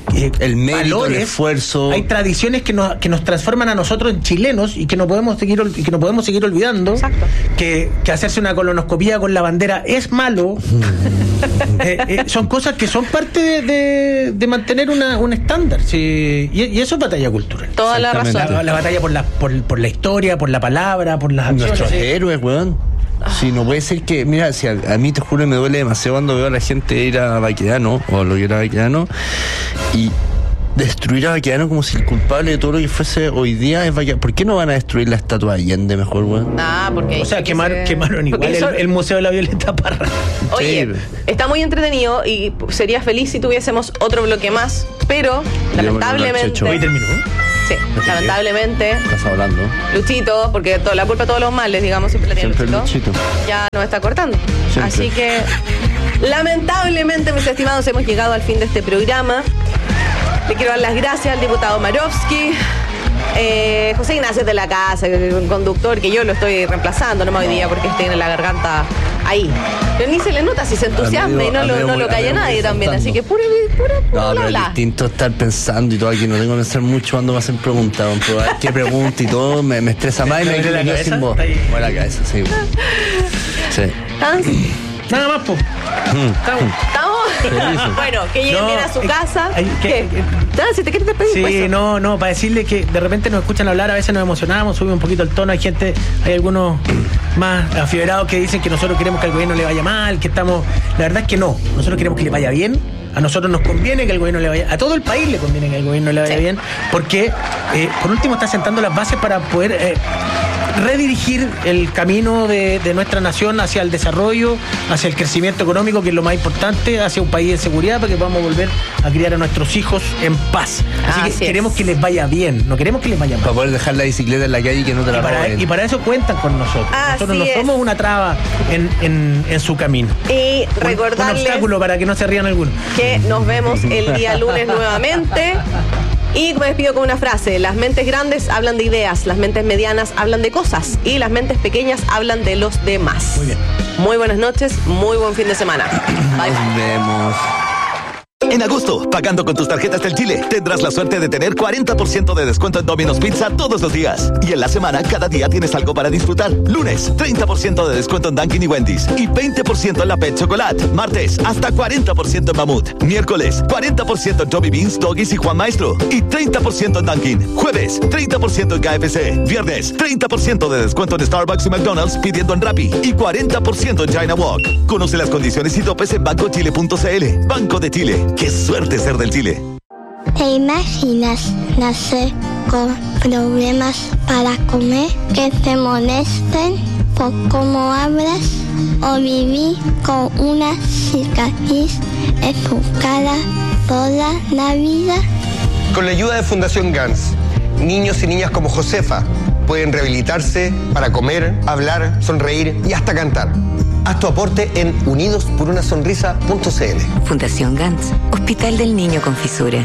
eh, el mérito, valores, el esfuerzo. Hay tradiciones que nos, que nos transforman a nosotros en chilenos y que no podemos seguir, y que no podemos seguir olvidando. Exacto. Que, que hacerse una colonoscopía con la bandera es malo. eh, eh, son cosas que son parte de, de, de mantener una, un estándar. Sí, y, y eso es batalla cultural. Toda la razón. La, la batalla por la, por, por la historia, por la palabra, por las acciones. Nuestros ¿eh? héroes, weón. Sí, no puede ser que, mira, si a, a mí te juro me duele demasiado cuando veo a la gente ir a Baquedano, o lo que era Baquedano, y destruir a Baquedano como si el culpable de todo lo que fuese hoy día es Baquedano. ¿Por qué no van a destruir la estatua de Allende mejor, weón? Ah, porque... O sea, quemar, se... quemaron igual el, son... el Museo de la Violeta Parra. Oye, sí. Está muy entretenido y sería feliz si tuviésemos otro bloque más, pero lamentablemente... ¿Hoy terminó? Sí, lamentablemente. Estás hablando. Luchito, porque toda la culpa de todos los males, digamos, siempre la tiene Siempre Luchito, Luchito. ya nos está cortando. Siempre. Así que, lamentablemente, mis estimados, hemos llegado al fin de este programa. Le quiero dar las gracias al diputado Marovsky, eh, José Ignacio de la Casa, un conductor que yo lo estoy reemplazando, no me hoy día porque tiene la garganta ahí. Pero ni se le nota si se entusiasma y no lo, no lo calla nadie también. Así que pura, pura, pura No, pero es bla, bla. distinto estar pensando y todo aquí. No tengo que pensar mucho cuando me hacen preguntas. Pero a ver qué pregunta y todo me, me estresa más y me ¿Duele la quedo cabeza? sin voz. Mueve la cabeza, sí. Sí. ¿Están? Nada más, po. ¿Estamos? Bueno, que lleguen No, bien a su eh, casa. hay que- ¿Qué? eh, Ah, si te quieres despedir, Sí, pues. no, no, para decirle que de repente nos escuchan hablar, a veces nos emocionamos, sube un poquito el tono, hay gente, hay algunos más afibrados que dicen que nosotros queremos que al gobierno le vaya mal, que estamos, la verdad es que no, nosotros queremos que le vaya bien, a nosotros nos conviene que al gobierno le vaya, a todo el país le conviene que al gobierno le vaya Sí. bien, porque eh, por último está sentando las bases para poder eh, redirigir el camino de, de nuestra nación hacia el desarrollo, hacia el crecimiento económico, que es lo más importante, hacia un país de seguridad, para que podamos volver a criar a nuestros hijos en paz. Así, Así que es. queremos que les vaya bien, no queremos que les vaya mal. Para poder dejar la bicicleta en la calle y que no te Y la para, roben. y para eso cuentan con nosotros. Así nosotros no es. somos una traba en, en, en su camino. Y Un- Un recordarles obstáculo para que no se rían algunos. que nos vemos el día lunes nuevamente. Y me despido con una frase: las mentes grandes hablan de ideas, las mentes medianas hablan de cosas y las mentes pequeñas hablan de los demás. Muy bien. Muy buenas noches, muy buen fin de semana. Bye. Nos vemos. En agosto, pagando con tus tarjetas del Chile, tendrás la suerte de tener cuarenta por ciento de descuento en Domino's Pizza todos los días. Y en la semana, cada día tienes algo para disfrutar. Lunes, treinta por ciento de descuento en Dunkin' y Wendy's. Y veinte por ciento en la Pet Chocolate. Martes, hasta cuarenta por ciento en Mamut. Miércoles, cuarenta por ciento en Joby Beans, Doggies y Juan Maestro. Y treinta por ciento en Dunkin'. Jueves, treinta por ciento en K F C. Viernes, treinta por ciento de descuento en Starbucks y McDonald's pidiendo en Rappi. Y cuarenta por ciento en China Walk. Conoce las condiciones y topes en banco chile punto c l. Banco de Chile. ¡Qué suerte ser del Chile! ¿Te imaginas nacer con problemas para comer, que te molesten por cómo hablas o vivir con una cicatriz en tu cara toda la vida? Con la ayuda de Fundación GANS, niños y niñas como Josefa pueden rehabilitarse para comer, hablar, sonreír y hasta cantar. Haz tu aporte en unidos por una sonrisa punto c l. Fundación GANS, Hospital del Niño con Fisura.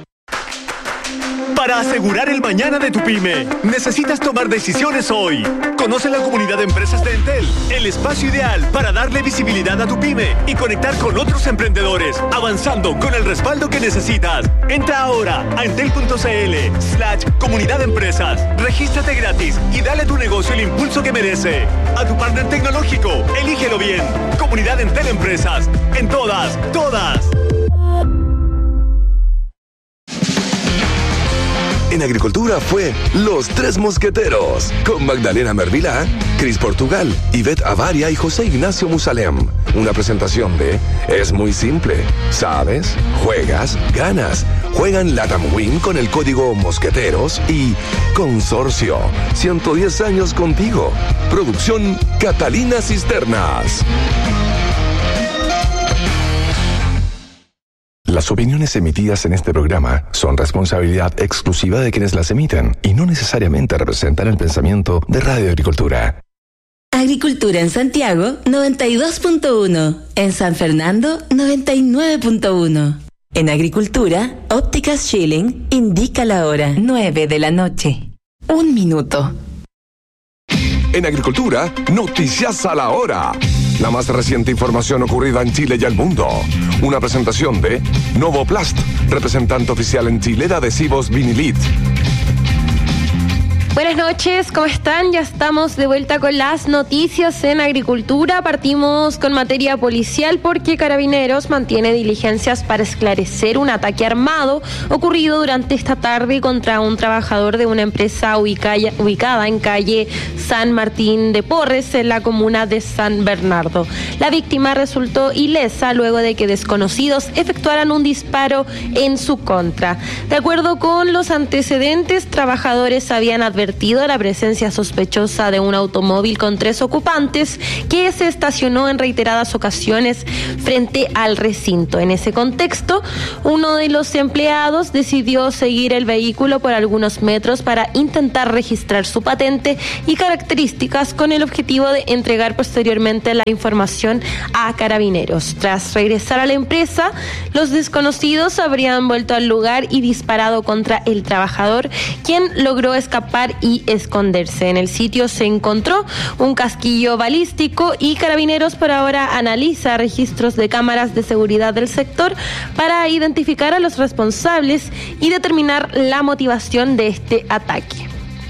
Para asegurar el mañana de tu pyme, necesitas tomar decisiones hoy. Conoce la comunidad de empresas de Entel, el espacio ideal para darle visibilidad a tu pyme y conectar con otros emprendedores, avanzando con el respaldo que necesitas. Entra ahora a entel punto c l slash comunidad de empresas. Regístrate gratis y dale a tu negocio el impulso que merece. A tu partner tecnológico, elígelo bien. Comunidad Entel Empresas. En todas, todas. En Agricultura fue Los Tres Mosqueteros, con Magdalena Mervilá, Cris Portugal, Ivette Avaria y José Ignacio Musalem. Una presentación de Es muy simple. ¿Sabes? Juegas, ganas. Juegan Latam Win con el código Mosqueteros y Consorcio. ciento diez años contigo. Producción Catalina Cisternas. Las opiniones emitidas en este programa son responsabilidad exclusiva de quienes las emiten y no necesariamente representan el pensamiento de Radio Agricultura. Agricultura en Santiago, noventa y dos punto uno. En San Fernando, noventa y nueve punto uno. En Agricultura, Ópticas Schilling indica la hora, nueve de la noche. Un minuto. En Agricultura, noticias a la hora. la más reciente información ocurrida en Chile y el mundo. Una presentación de Novoplast, representante oficial en Chile de adhesivos Vinilit. Buenas noches, ¿cómo están? Ya estamos de vuelta con las noticias en agricultura. Partimos con materia policial porque Carabineros mantiene diligencias para esclarecer un ataque armado ocurrido durante esta tarde contra un trabajador de una empresa ubicada, ubicada en calle San Martín de Porres, en la comuna de San Bernardo. La víctima resultó ilesa luego de que desconocidos efectuaran un disparo en su contra. De acuerdo con los antecedentes, trabajadores habían advertido la presencia sospechosa de un automóvil con tres ocupantes que se estacionó en reiteradas ocasiones frente al recinto. En ese contexto, uno de los empleados decidió seguir el vehículo por algunos metros para intentar registrar su patente y características con el objetivo de entregar posteriormente la información a Carabineros. Tras regresar a la empresa, los desconocidos habrían vuelto al lugar y disparado contra el trabajador, quien logró escapar y esconderse. En el sitio se encontró un casquillo balístico y Carabineros por ahora analiza registros de cámaras de seguridad del sector para identificar a los responsables y determinar la motivación de este ataque.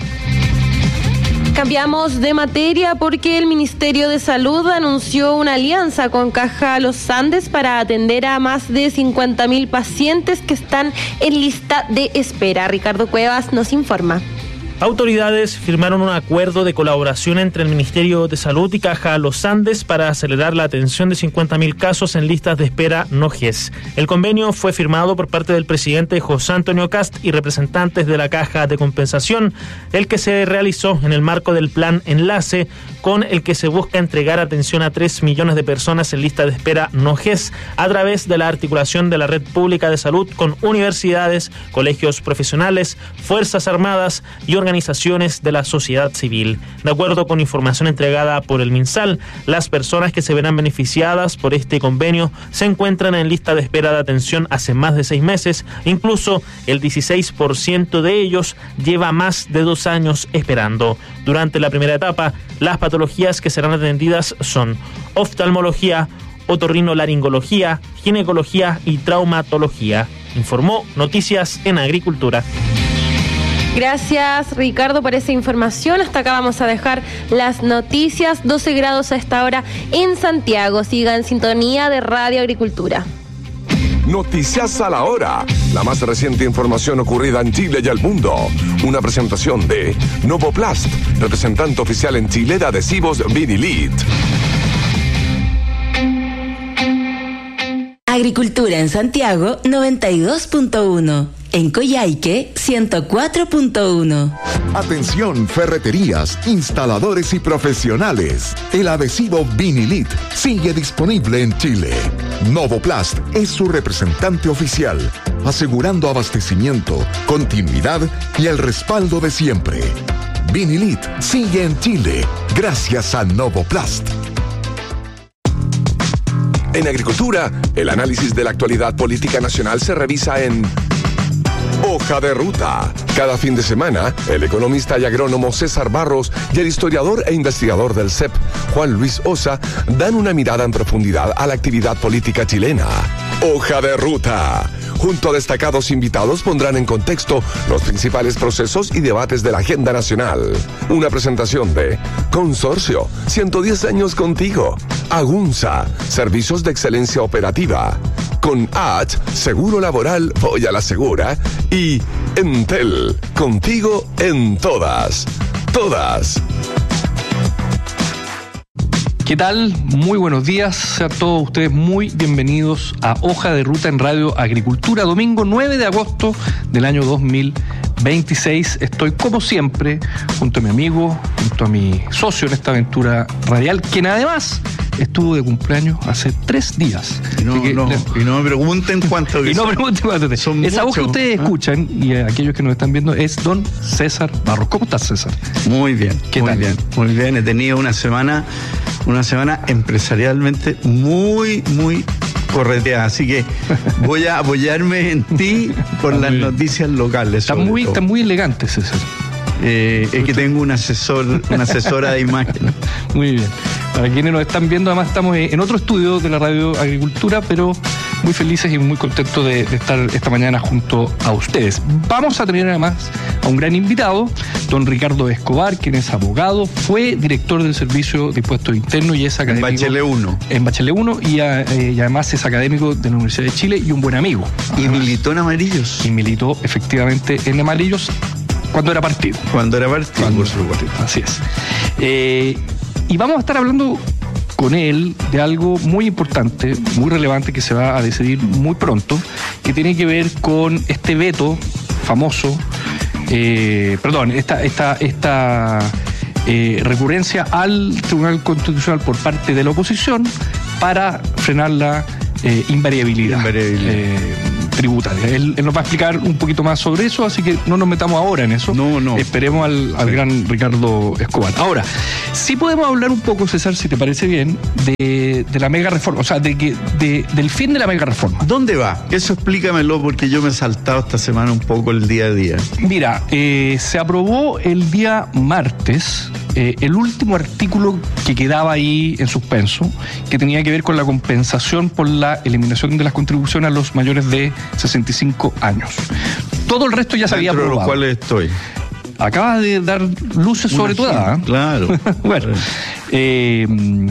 Cambiamos de materia porque el Ministerio de Salud anunció una alianza con Caja Los Andes para atender a más de cincuenta mil pacientes que están en lista de espera. Ricardo Cuevas nos informa. Autoridades firmaron un acuerdo de colaboración entre el Ministerio de Salud y Caja Los Andes para acelerar la atención de cincuenta mil casos en listas de espera no G E S. El convenio fue firmado por parte del presidente José Antonio Cast y representantes de la Caja de Compensación, el que se realizó en el marco del plan Enlace, con el que se busca entregar atención a tres millones de personas en lista de espera no G E S a través de la articulación de la red pública de salud con universidades, colegios profesionales, fuerzas armadas y organizaciones de la sociedad civil. De acuerdo con información entregada por el MinSal, las personas que se verán beneficiadas por este convenio se encuentran en lista de espera de atención hace más de seis meses. Incluso el dieciséis por ciento de ellos lleva más de dos años esperando. Durante la primera etapa, las patologías que serán atendidas son oftalmología, otorrinolaringología, ginecología y traumatología. Informó Noticias en Agricultura. Gracias, Ricardo, por esa información. Hasta acá vamos a dejar las noticias. doce grados a esta hora en Santiago. Siga en sintonía de Radio Agricultura. Noticias a la hora. La más reciente información ocurrida en Chile y el mundo. Una presentación de Novoplast, representante oficial en Chile de adhesivos Vinilit. Agricultura en Santiago noventa y dos punto uno. En Coyhaique ciento cuatro punto uno. Atención, ferreterías, instaladores y profesionales. El adhesivo Vinilit sigue disponible en Chile. Novoplast es su representante oficial, asegurando abastecimiento, continuidad y el respaldo de siempre. Vinilit sigue en Chile gracias a Novoplast. En Agricultura, el análisis de la actualidad política nacional se revisa en Hoja de Ruta. Cada fin de semana, el economista y agrónomo César Barros y el historiador e investigador del C E P, Juan Luis Osa, dan una mirada en profundidad a la actividad política chilena. Hoja de Ruta. Junto a destacados invitados pondrán en contexto los principales procesos y debates de la agenda nacional. Una presentación de Consorcio, ciento diez años contigo. Agunza, servicios de excelencia operativa. Con H, seguro laboral, voy a la segura. Y Entel, contigo en todas. Todas. ¿Qué tal? Muy buenos días. Sean todos ustedes muy bienvenidos a Hoja de Ruta en Radio Agricultura. Domingo nueve de agosto del año dos mil veintiséis. Estoy, como siempre, junto a mi amigo, junto a mi socio en esta aventura radial, quien además estuvo de cumpleaños hace tres días. Y no, que, no, le, y no me pregunten cuánto Y no me pregunten cuánto. Esa mucho, voz que ustedes ¿eh? escuchan, y aquellos que nos están viendo, es don César Barros. ¿Cómo estás, César? Muy bien, ¿Qué muy tal? bien, muy bien. He tenido una semana, una semana empresarialmente muy, muy correteada, así que voy a apoyarme en ti por las bien. noticias locales. Está muy, está muy elegante, César. Eh, es que tengo un asesor, una asesora de imagen. Muy bien. Para quienes nos están viendo, además estamos en otro estudio de la Radio Agricultura, pero muy felices y muy contentos de, de estar esta mañana junto a ustedes. Vamos a tener además a un gran invitado, don Ricardo Escobar, quien es abogado, fue director del Servicio de Impuestos Internos y es académico. En Bachelet uno. En Bachelet uno y, a, eh, y además es académico de la Universidad de Chile y un buen amigo. Y además, militó en Amarillos. Y militó efectivamente en Amarillos cuando era partido. Cuando era partido, cuando por supuesto. Así es. Eh, y vamos a estar hablando con él de algo muy importante, muy relevante, que se va a decidir muy pronto, que tiene que ver con este veto famoso, eh, perdón, esta, esta, esta eh, recurrencia al Tribunal Constitucional por parte de la oposición para frenar la eh, invariabilidad, invariabilidad. Eh, tributaria. Él, él nos va a explicar un poquito más sobre eso, así que no nos metamos ahora en eso. No, no. Esperemos al, al sí. gran Ricardo Escobar. Ahora, sí podemos hablar un poco, César, si te parece bien, de, de la mega reforma, o sea, de que de, del fin de la mega reforma. ¿Dónde va? Eso explícamelo, porque yo me he saltado esta semana un poco el día a día. Mira, eh, se aprobó el día martes eh, el último artículo que quedaba ahí en suspenso, que tenía que ver con la compensación por la eliminación de las contribuciones a los mayores de sesenta y cinco años. Todo el resto ya se había aprobado. Dentro de los cuales estoy. Acabas de dar luces sobre tu edad. Claro. Bueno, eh,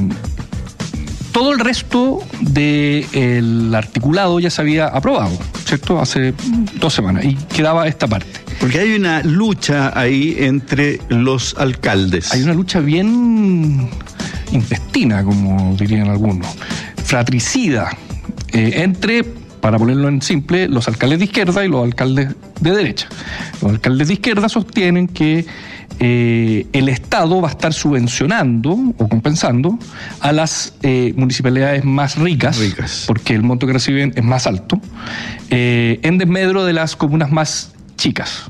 todo el resto del articulado ya se había aprobado, ¿cierto? Hace dos semanas. Y quedaba esta parte. Porque hay una lucha ahí entre los alcaldes. Hay una lucha bien intestina, como dirían algunos, fratricida, eh, entre, para ponerlo en simple, los alcaldes de izquierda y los alcaldes de derecha. Los alcaldes de izquierda sostienen que eh, el Estado va a estar subvencionando o compensando a las eh, municipalidades más ricas, ricas, porque el monto que reciben es más alto, eh, en desmedro de las comunas más chicas.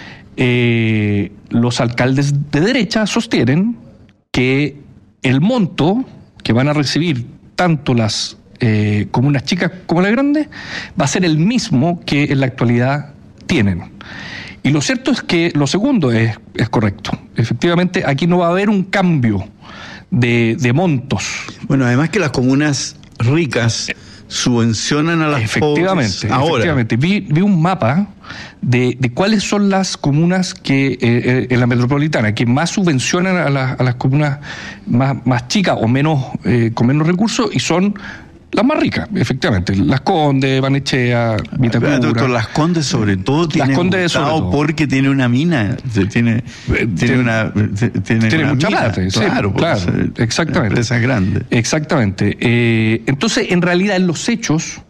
Eh, los alcaldes de derecha sostienen que el monto que van a recibir tanto las eh, comunas chicas como las grandes va a ser el mismo que en la actualidad tienen. Y lo cierto es que lo segundo es, es correcto. Efectivamente, aquí no va a haber un cambio de, de montos. Bueno, además que las comunas ricas subvencionan a las efectivamente, pobres ahora. Efectivamente, vi, vi un mapa de, de cuáles son las comunas que eh, en la metropolitana que más subvencionan a, la, a las comunas más, más chicas o menos eh, con menos recursos, y son las más ricas, efectivamente. Las Condes, Barnechea, Vitacura. Doctor, Las Condes sobre todo tiene gustado porque tiene una mina, tiene, tiene, tiene una tiene, tiene una mucha mina, plata, claro, sí, claro, exactamente. Una empresa grande. Exactamente. Eh, entonces, en realidad, en los hechos,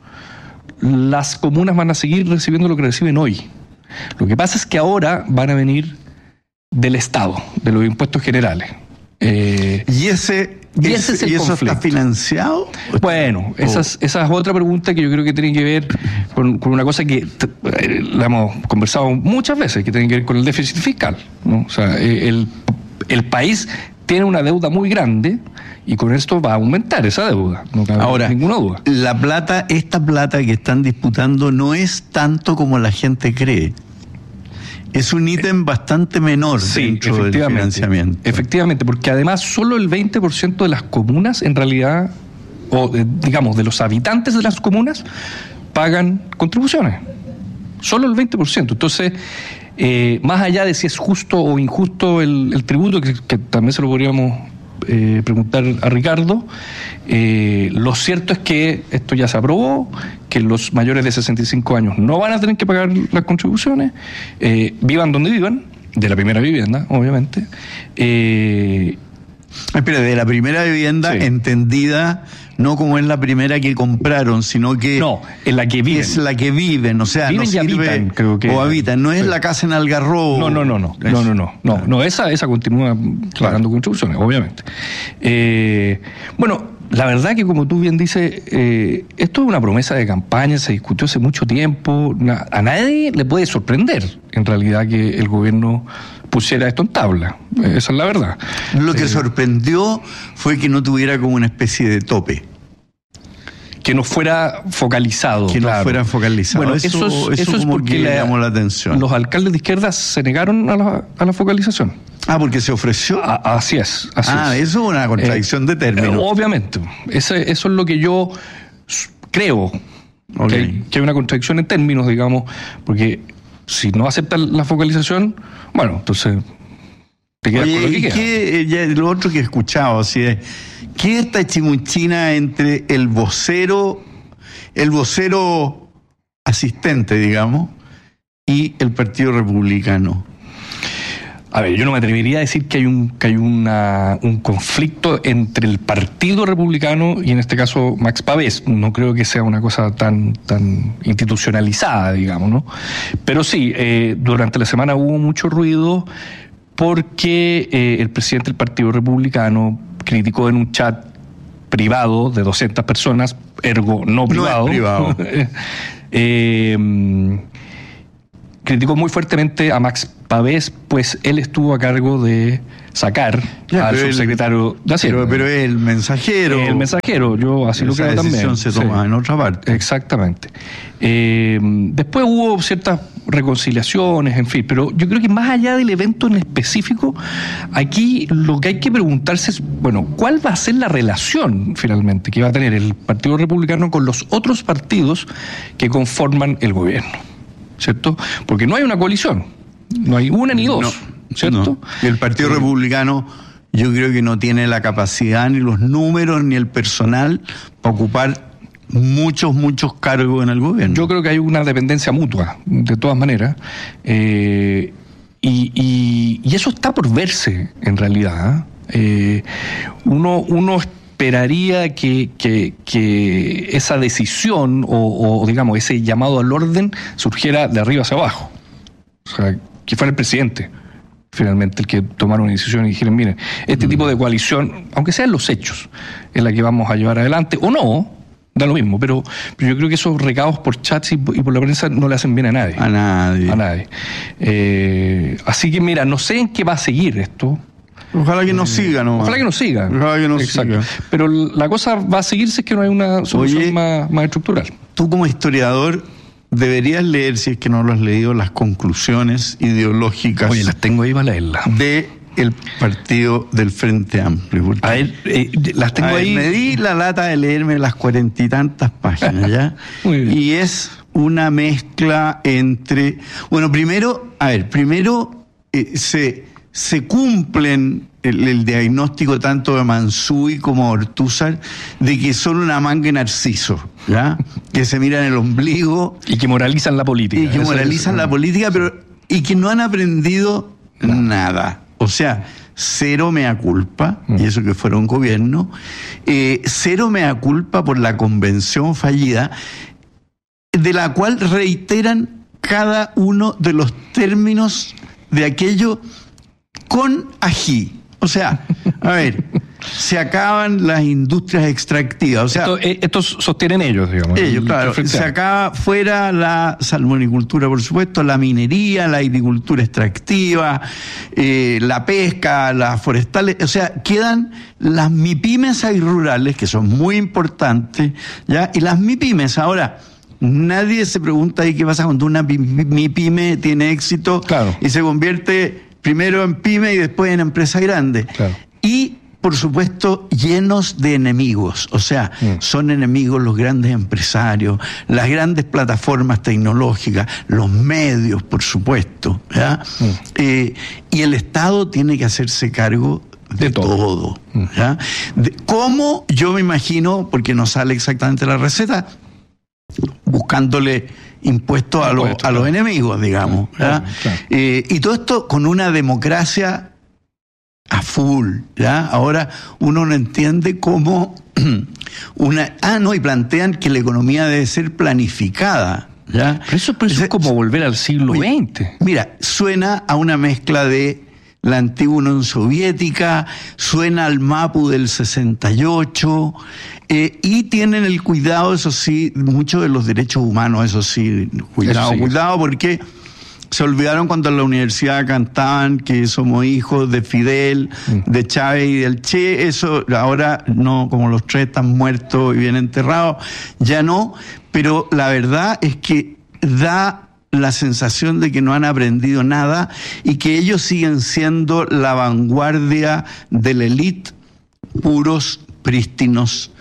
las comunas van a seguir recibiendo lo que reciben hoy. Lo que pasa es que ahora van a venir del Estado, de los impuestos generales. Eh, y ese Y ese es el ¿Y eso conflicto. está financiado? Bueno, esa es, esa es otra pregunta que yo creo que tiene que ver con, con una cosa que eh, la hemos conversado muchas veces, que tiene que ver con el déficit fiscal, ¿no? O sea, el, el país tiene una deuda muy grande y con esto va a aumentar esa deuda, no cabe Ahora, ninguna duda. La plata, esta plata que están disputando no es tanto como la gente cree. Es un ítem bastante menor sí, dentro del financiamiento. Efectivamente, porque además solo el veinte por ciento de las comunas, en realidad, o de, digamos, de los habitantes de las comunas, pagan contribuciones. Solo el veinte por ciento. Entonces, eh, más allá de si es justo o injusto el, el tributo, que, que también se lo podríamos eh, preguntar a Ricardo, eh, lo cierto es que esto ya se aprobó, que los mayores de sesenta y cinco años no van a tener que pagar las contribuciones, eh, vivan donde vivan, de la primera vivienda, obviamente. Eh, Espera, de la primera vivienda, sí, entendida no como es la primera que compraron, sino que no, en la que viven. Es la que viven, o sea, viven no y sirve, habitan, creo que. O habitan, no es sí. la casa en Algarrobo. No, no, no, no, no, no, no, no, no, esa, esa continúa pagando contribuciones, obviamente. Eh, bueno, la verdad que como tú bien dices, eh, esto es una promesa de campaña, se discutió hace mucho tiempo, na, a nadie le puede sorprender, en realidad, que el gobierno pusiera esto en tabla, esa es la verdad. Lo que eh, sorprendió fue que no tuviera como una especie de tope. que no fuera focalizado. Que claro. no fuera focalizado. Bueno, eso, eso es, eso eso es como porque que la, llamó la atención. Los alcaldes de izquierda se negaron a la, a la focalización. Ah, porque se ofreció. A, así es. Así ah, es. eso es una contradicción eh, de términos. Eh, obviamente. Ese, eso es lo que yo creo. Okay. Que, hay, que hay una contradicción en términos, digamos, porque si no aceptan la focalización, bueno, entonces te quedas Oye, con lo que ¿y queda. qué, ya, lo otro que he escuchado, así es, ¿qué es esta chimuchina entre el vocero, el vocero asistente, digamos, y el Partido Republicano? A ver, yo no me atrevería a decir que hay un que hay una, un conflicto entre el Partido Republicano y en este caso Max Pavés. No creo que sea una cosa tan tan institucionalizada, digamos, ¿no? Pero sí, eh, durante la semana hubo mucho ruido porque eh, el presidente del Partido Republicano criticó en un chat privado de doscientas personas, ergo no privado, no es privado. eh, criticó muy fuertemente a Max Pavés, pues él estuvo a cargo de sacar ya, al subsecretario el, de Hacienda. Pero, pero es el mensajero. El mensajero, yo así lo creo también. Esa decisión se toma sí. en otra parte. Exactamente. Eh, después hubo ciertas reconciliaciones, en fin, pero yo creo que más allá del evento en específico, aquí lo que hay que preguntarse es, bueno, ¿cuál va a ser la relación finalmente que va a tener el Partido Republicano con los otros partidos que conforman el gobierno? ¿Cierto? Porque no hay una coalición, no hay una ni dos, no, ¿cierto? No. El Partido sí. Republicano yo creo que no tiene la capacidad, ni los números, ni el personal para ocupar muchos, muchos cargos en el gobierno. Yo creo que hay una dependencia mutua, de todas maneras, eh, y, y, y eso está por verse en realidad. ¿eh? uno, uno esperaría que, que, que esa decisión o, o, digamos, ese llamado al orden surgiera de arriba hacia abajo. O sea, que fuera el presidente, finalmente, el que tomara una decisión y dijeran, miren, este mm. tipo de coalición, aunque sean los hechos, es la que vamos a llevar adelante, o no, da lo mismo, pero, pero yo creo que esos recados por chats y, y por la prensa no le hacen bien a nadie. A nadie. A nadie. Eh, así que, mira, no sé en qué va a seguir esto. Ojalá que no eh, siga, ¿no? Ojalá que no siga. Ojalá que no Exacto. siga. Pero la cosa va a seguir si es que no hay una solución Oye, más, más estructural. Tú como historiador deberías leer, si es que no lo has leído, las conclusiones ideológicas. Oye, las tengo ahí para leerlas. De el partido del Frente Amplio. A ver, eh, las tengo a ver, ahí. Me di la lata de leerme las cuarenta y tantas páginas, ¿ya? Muy bien. Y es una mezcla entre... Bueno, primero, a ver, primero eh, se... se cumplen el, el diagnóstico tanto de Mansuy como de Ortúzar de que son una manga de narciso, ¿ya? Que se miran el ombligo. Y que moralizan la política. Y que moralizan la política, pero y que no han aprendido no. nada. O sea, cero mea culpa, mm. y eso que fueron gobierno, eh, cero mea culpa por la convención fallida, de la cual reiteran cada uno de los términos de aquello con ají. O sea, a ver, se acaban las industrias extractivas. O sea, Esto, eh, estos sostienen ellos, digamos. Ellos, claro. Se acaba fuera la salmonicultura, por supuesto, la minería, la agricultura extractiva, eh, la pesca, las forestales. O sea, quedan las MIPYMES agrurales, que son muy importantes, ¿ya? Y las MIPYMES, ahora... Nadie se pregunta ahí qué pasa cuando una MIPYME tiene éxito, claro, y se convierte primero en pyme y después en empresa grande. Claro. Y, por supuesto, llenos de enemigos. O sea, mm. son enemigos los grandes empresarios, las grandes plataformas tecnológicas, los medios, por supuesto, ¿ya? Mm. Eh, y el Estado tiene que hacerse cargo de, de todo. todo ¿ya? De, ¿Cómo? Yo me imagino, porque no sale exactamente la receta, buscándole impuestos a, lo, a los enemigos, digamos. Claro, claro. Eh, y todo esto con una democracia a full, ¿ya? Ahora uno no entiende cómo una... Ah, no, y plantean que la economía debe ser planificada, ¿ya? Pero eso, pero eso es como volver al siglo veinte. Mira, suena a una mezcla de la antigua Unión Soviética, suena al MAPU del sesenta y ocho, eh, y tienen el cuidado, eso sí, mucho de los derechos humanos, eso sí, cuidado, eso sí. cuidado, porque Se olvidaron cuando en la universidad cantaban que somos hijos de Fidel, mm. de Chávez y del Che. Eso ahora no, como los tres están muertos y bien enterrados, ya no. Pero la verdad es que da la sensación de que no han aprendido nada y que ellos siguen siendo la vanguardia de la élite, puros, prístinos.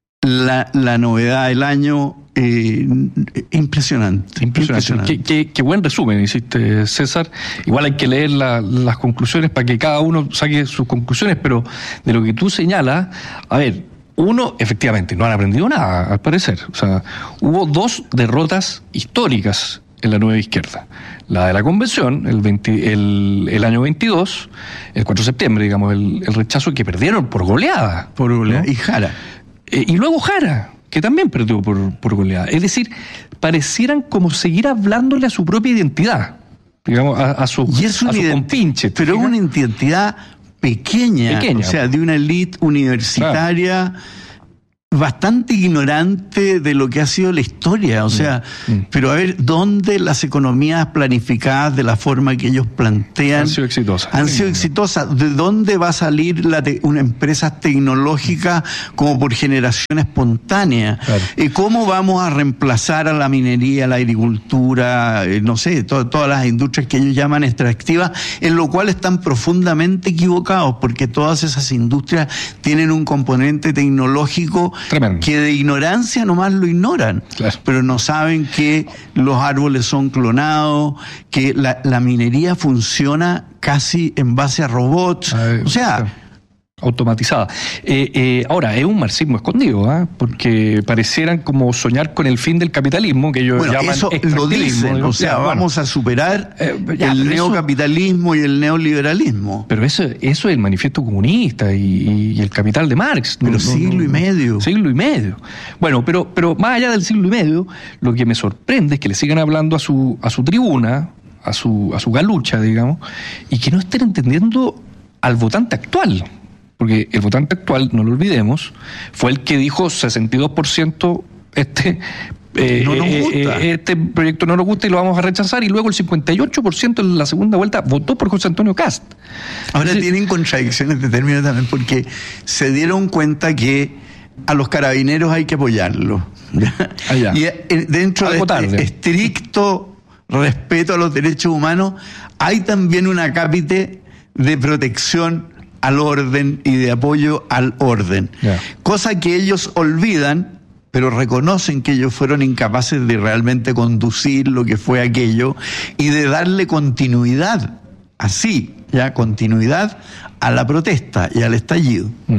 La, la novedad del año, eh, impresionante. Impresionante. Qué, qué, qué buen resumen hiciste, César. Igual hay que leer la, las conclusiones para que cada uno saque sus conclusiones, pero de lo que tú señalas, a ver, uno, efectivamente, no han aprendido nada, al parecer. O sea, hubo dos derrotas históricas en la nueva izquierda. La de la convención, el, veinte, el, el año veintidós, el cuatro de septiembre, digamos, el, el rechazo que perdieron por goleada. Por goleada. ¿No? Y Jara. Eh, y luego Jara, que también perdió por, por goleada. Es decir, parecieran como seguir hablándole a su propia identidad, digamos, a, a su, y es a su compinche. Pero es una identidad pequeña, pequeña, o sea, de una élite universitaria, claro, bastante ignorante de lo que ha sido la historia, o sea, mm. Mm. pero a ver, ¿dónde las economías planificadas de la forma que ellos plantean han sido exitosas? Han sido exitosas. ¿De dónde va a salir la te- una empresa tecnológica como por generación espontánea? Claro. ¿Y cómo vamos a reemplazar a la minería, la agricultura, eh, no sé, to- todas las industrias que ellos llaman extractivas, en lo cual están profundamente equivocados, porque todas esas industrias tienen un componente tecnológico tremendo, que de ignorancia nomás lo ignoran, claro, pero no saben que los árboles son clonados, que la, la minería funciona casi en base a robots, a o sea... Claro, automatizada. Eh, eh, ahora, es un marxismo escondido, ¿eh? Porque parecieran como soñar con el fin del capitalismo, que ellos bueno, llaman eso lo dicen, o sea, ya, vamos bueno, a superar eh, ya, el neocapitalismo eso, y el neoliberalismo. Pero eso, eso es el manifiesto comunista y, y el capital de Marx. Pero no, siglo no, no, y medio. Siglo y medio. Bueno, pero, pero más allá del siglo y medio, lo que me sorprende es que le sigan hablando a su, a su tribuna, a su, a su galucha, digamos, y que no estén entendiendo al votante actual. Porque el votante actual, no lo olvidemos, fue el que dijo sesenta y dos por ciento este, eh, no nos gusta. Eh, este proyecto no nos gusta y lo vamos a rechazar, y luego el cincuenta y ocho por ciento en la segunda vuelta votó por José Antonio Kast. Ahora Entonces, tienen contradicciones de términos también, porque se dieron cuenta que a los carabineros hay que apoyarlos. Allá. Y dentro Algo de este estricto respeto a los derechos humanos, hay también una cápite de protección al orden y de apoyo al orden. Yeah. Cosa que ellos olvidan, pero reconocen que ellos fueron incapaces de realmente conducir lo que fue aquello y de darle continuidad, así, ya, continuidad a la protesta y al estallido. Mm.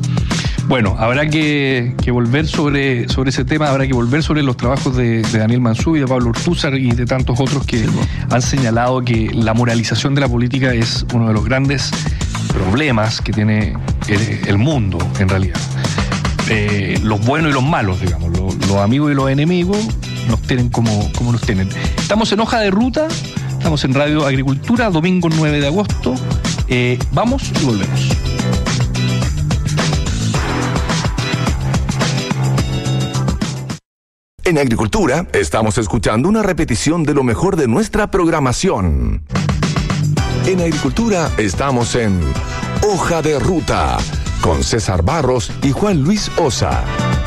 Bueno, habrá que, que volver sobre, sobre ese tema, habrá que volver sobre los trabajos de, de Daniel Manzú y de Pablo Ortúzar y de tantos otros que han señalado que la moralización de la política es uno de los grandes problemas que tiene el, el mundo, en realidad. Eh, los buenos y los malos, digamos, los, los amigos y los enemigos nos tienen como, como nos tienen. Estamos en Hoja de Ruta, estamos en Radio Agricultura, domingo nueve de agosto. Eh, vamos y volvemos. En Agricultura estamos escuchando una repetición de lo mejor de nuestra programación. En Agricultura estamos en Hoja de Ruta con César Barros y Juan Luis Osa.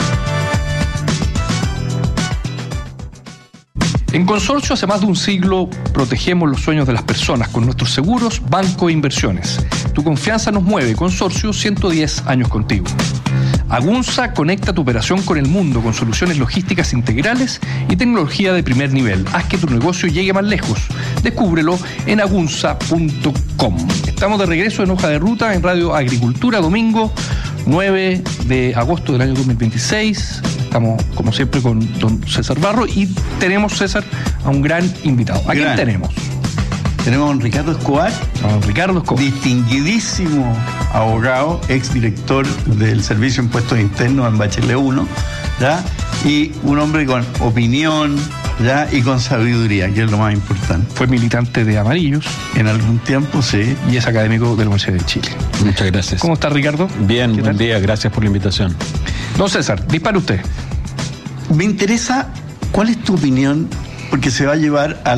En Consorcio, hace más de un siglo, protegemos los sueños de las personas con nuestros seguros, banco e inversiones. Tu confianza nos mueve. Consorcio, ciento diez años contigo. Agunza conecta tu operación con el mundo con soluciones logísticas integrales y tecnología de primer nivel. Haz que tu negocio llegue más lejos. Descúbrelo en agunza punto com. Estamos de regreso en Hoja de Ruta en Radio Agricultura, domingo nueve de agosto del año dos mil veintiséis. Estamos, como siempre, con don César Barro y tenemos, César, a un gran invitado. ¿A quién tenemos? Tenemos a don Ricardo Escobar, a don Ricardo Escobar, distinguidísimo abogado, exdirector del Servicio de Impuestos Internos en Bachelet uno, ¿ya? Y un hombre con opinión, ¿ya? Y con sabiduría, que es lo más importante. Fue militante de Amarillos en algún tiempo, sí. Y es académico de la Universidad de Chile. Muchas gracias. ¿Cómo está, Ricardo? Bien, buen tal? día, gracias por la invitación. Don César, dispare usted. Me interesa, ¿cuál es tu opinión? Porque se va a llevar al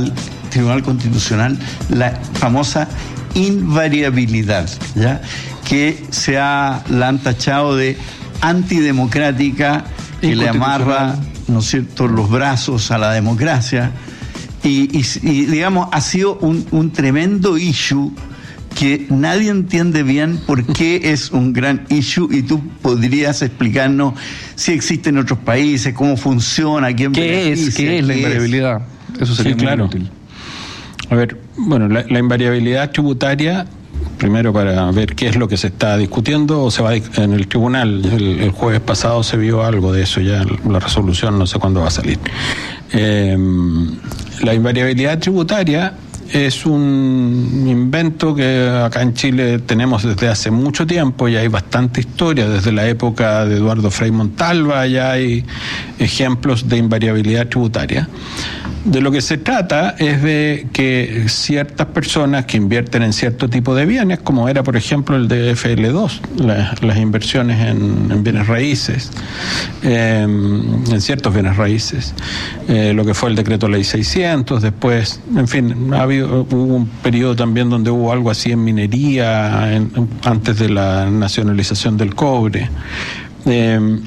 Tribunal Constitucional la famosa invariabilidad, ¿ya? Que se ha, la han tachado de antidemocrática, que le amarra, ¿no es cierto?, los brazos a la democracia. Y, y, y digamos, ha sido un, un tremendo issue que nadie entiende bien por qué es un gran issue, y tú podrías explicarnos si existe en otros países, cómo funciona, quién ¿Qué es, qué es la invariabilidad? Eso sería sí, muy claro. útil. A ver, bueno, la, la invariabilidad tributaria, primero para ver qué es lo que se está discutiendo, o se va en el tribunal, el, el jueves pasado se vio algo de eso, ya la resolución no sé cuándo va a salir. Eh, la invariabilidad tributaria es un invento que acá en Chile tenemos desde hace mucho tiempo, y hay bastante historia, desde la época de Eduardo Frei Montalva ya hay ejemplos de invariabilidad tributaria. De lo que se trata es de que ciertas personas que invierten en cierto tipo de bienes, como era por ejemplo el de F L dos, la, las inversiones en, en bienes raíces, eh, en ciertos bienes raíces, eh, lo que fue el decreto ley seiscientos, después, en fin, ha habido, hubo un periodo también donde hubo algo así en minería, en, antes de la nacionalización del cobre. Eh,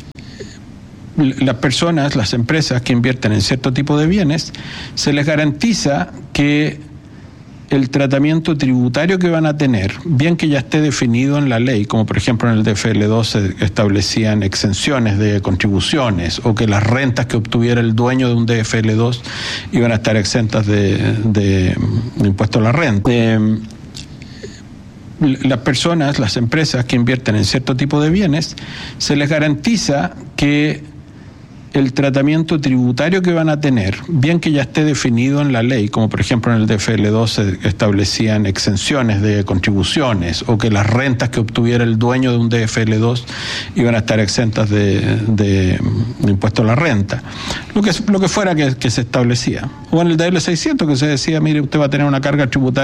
las personas, las empresas que invierten en cierto tipo de bienes, se les garantiza que el tratamiento tributario que van a tener, bien que ya esté definido en la ley, como por ejemplo en el D F L dos se establecían exenciones de contribuciones, o que las rentas que obtuviera el dueño de un D F L dos iban a estar exentas de, de, de impuesto a la renta. Eh, las personas, las empresas que invierten en cierto tipo de bienes, se les garantiza que el tratamiento tributario que van a tener, bien que ya esté definido en la ley, como por ejemplo en el D F L dos se establecían exenciones de contribuciones, o que las rentas que obtuviera el dueño de un D F L dos iban a estar exentas de, de, de impuesto a la renta, lo que, lo que fuera que, que se establecía. O en el D L seiscientos que se decía, mire, usted va a tener una carga tributaria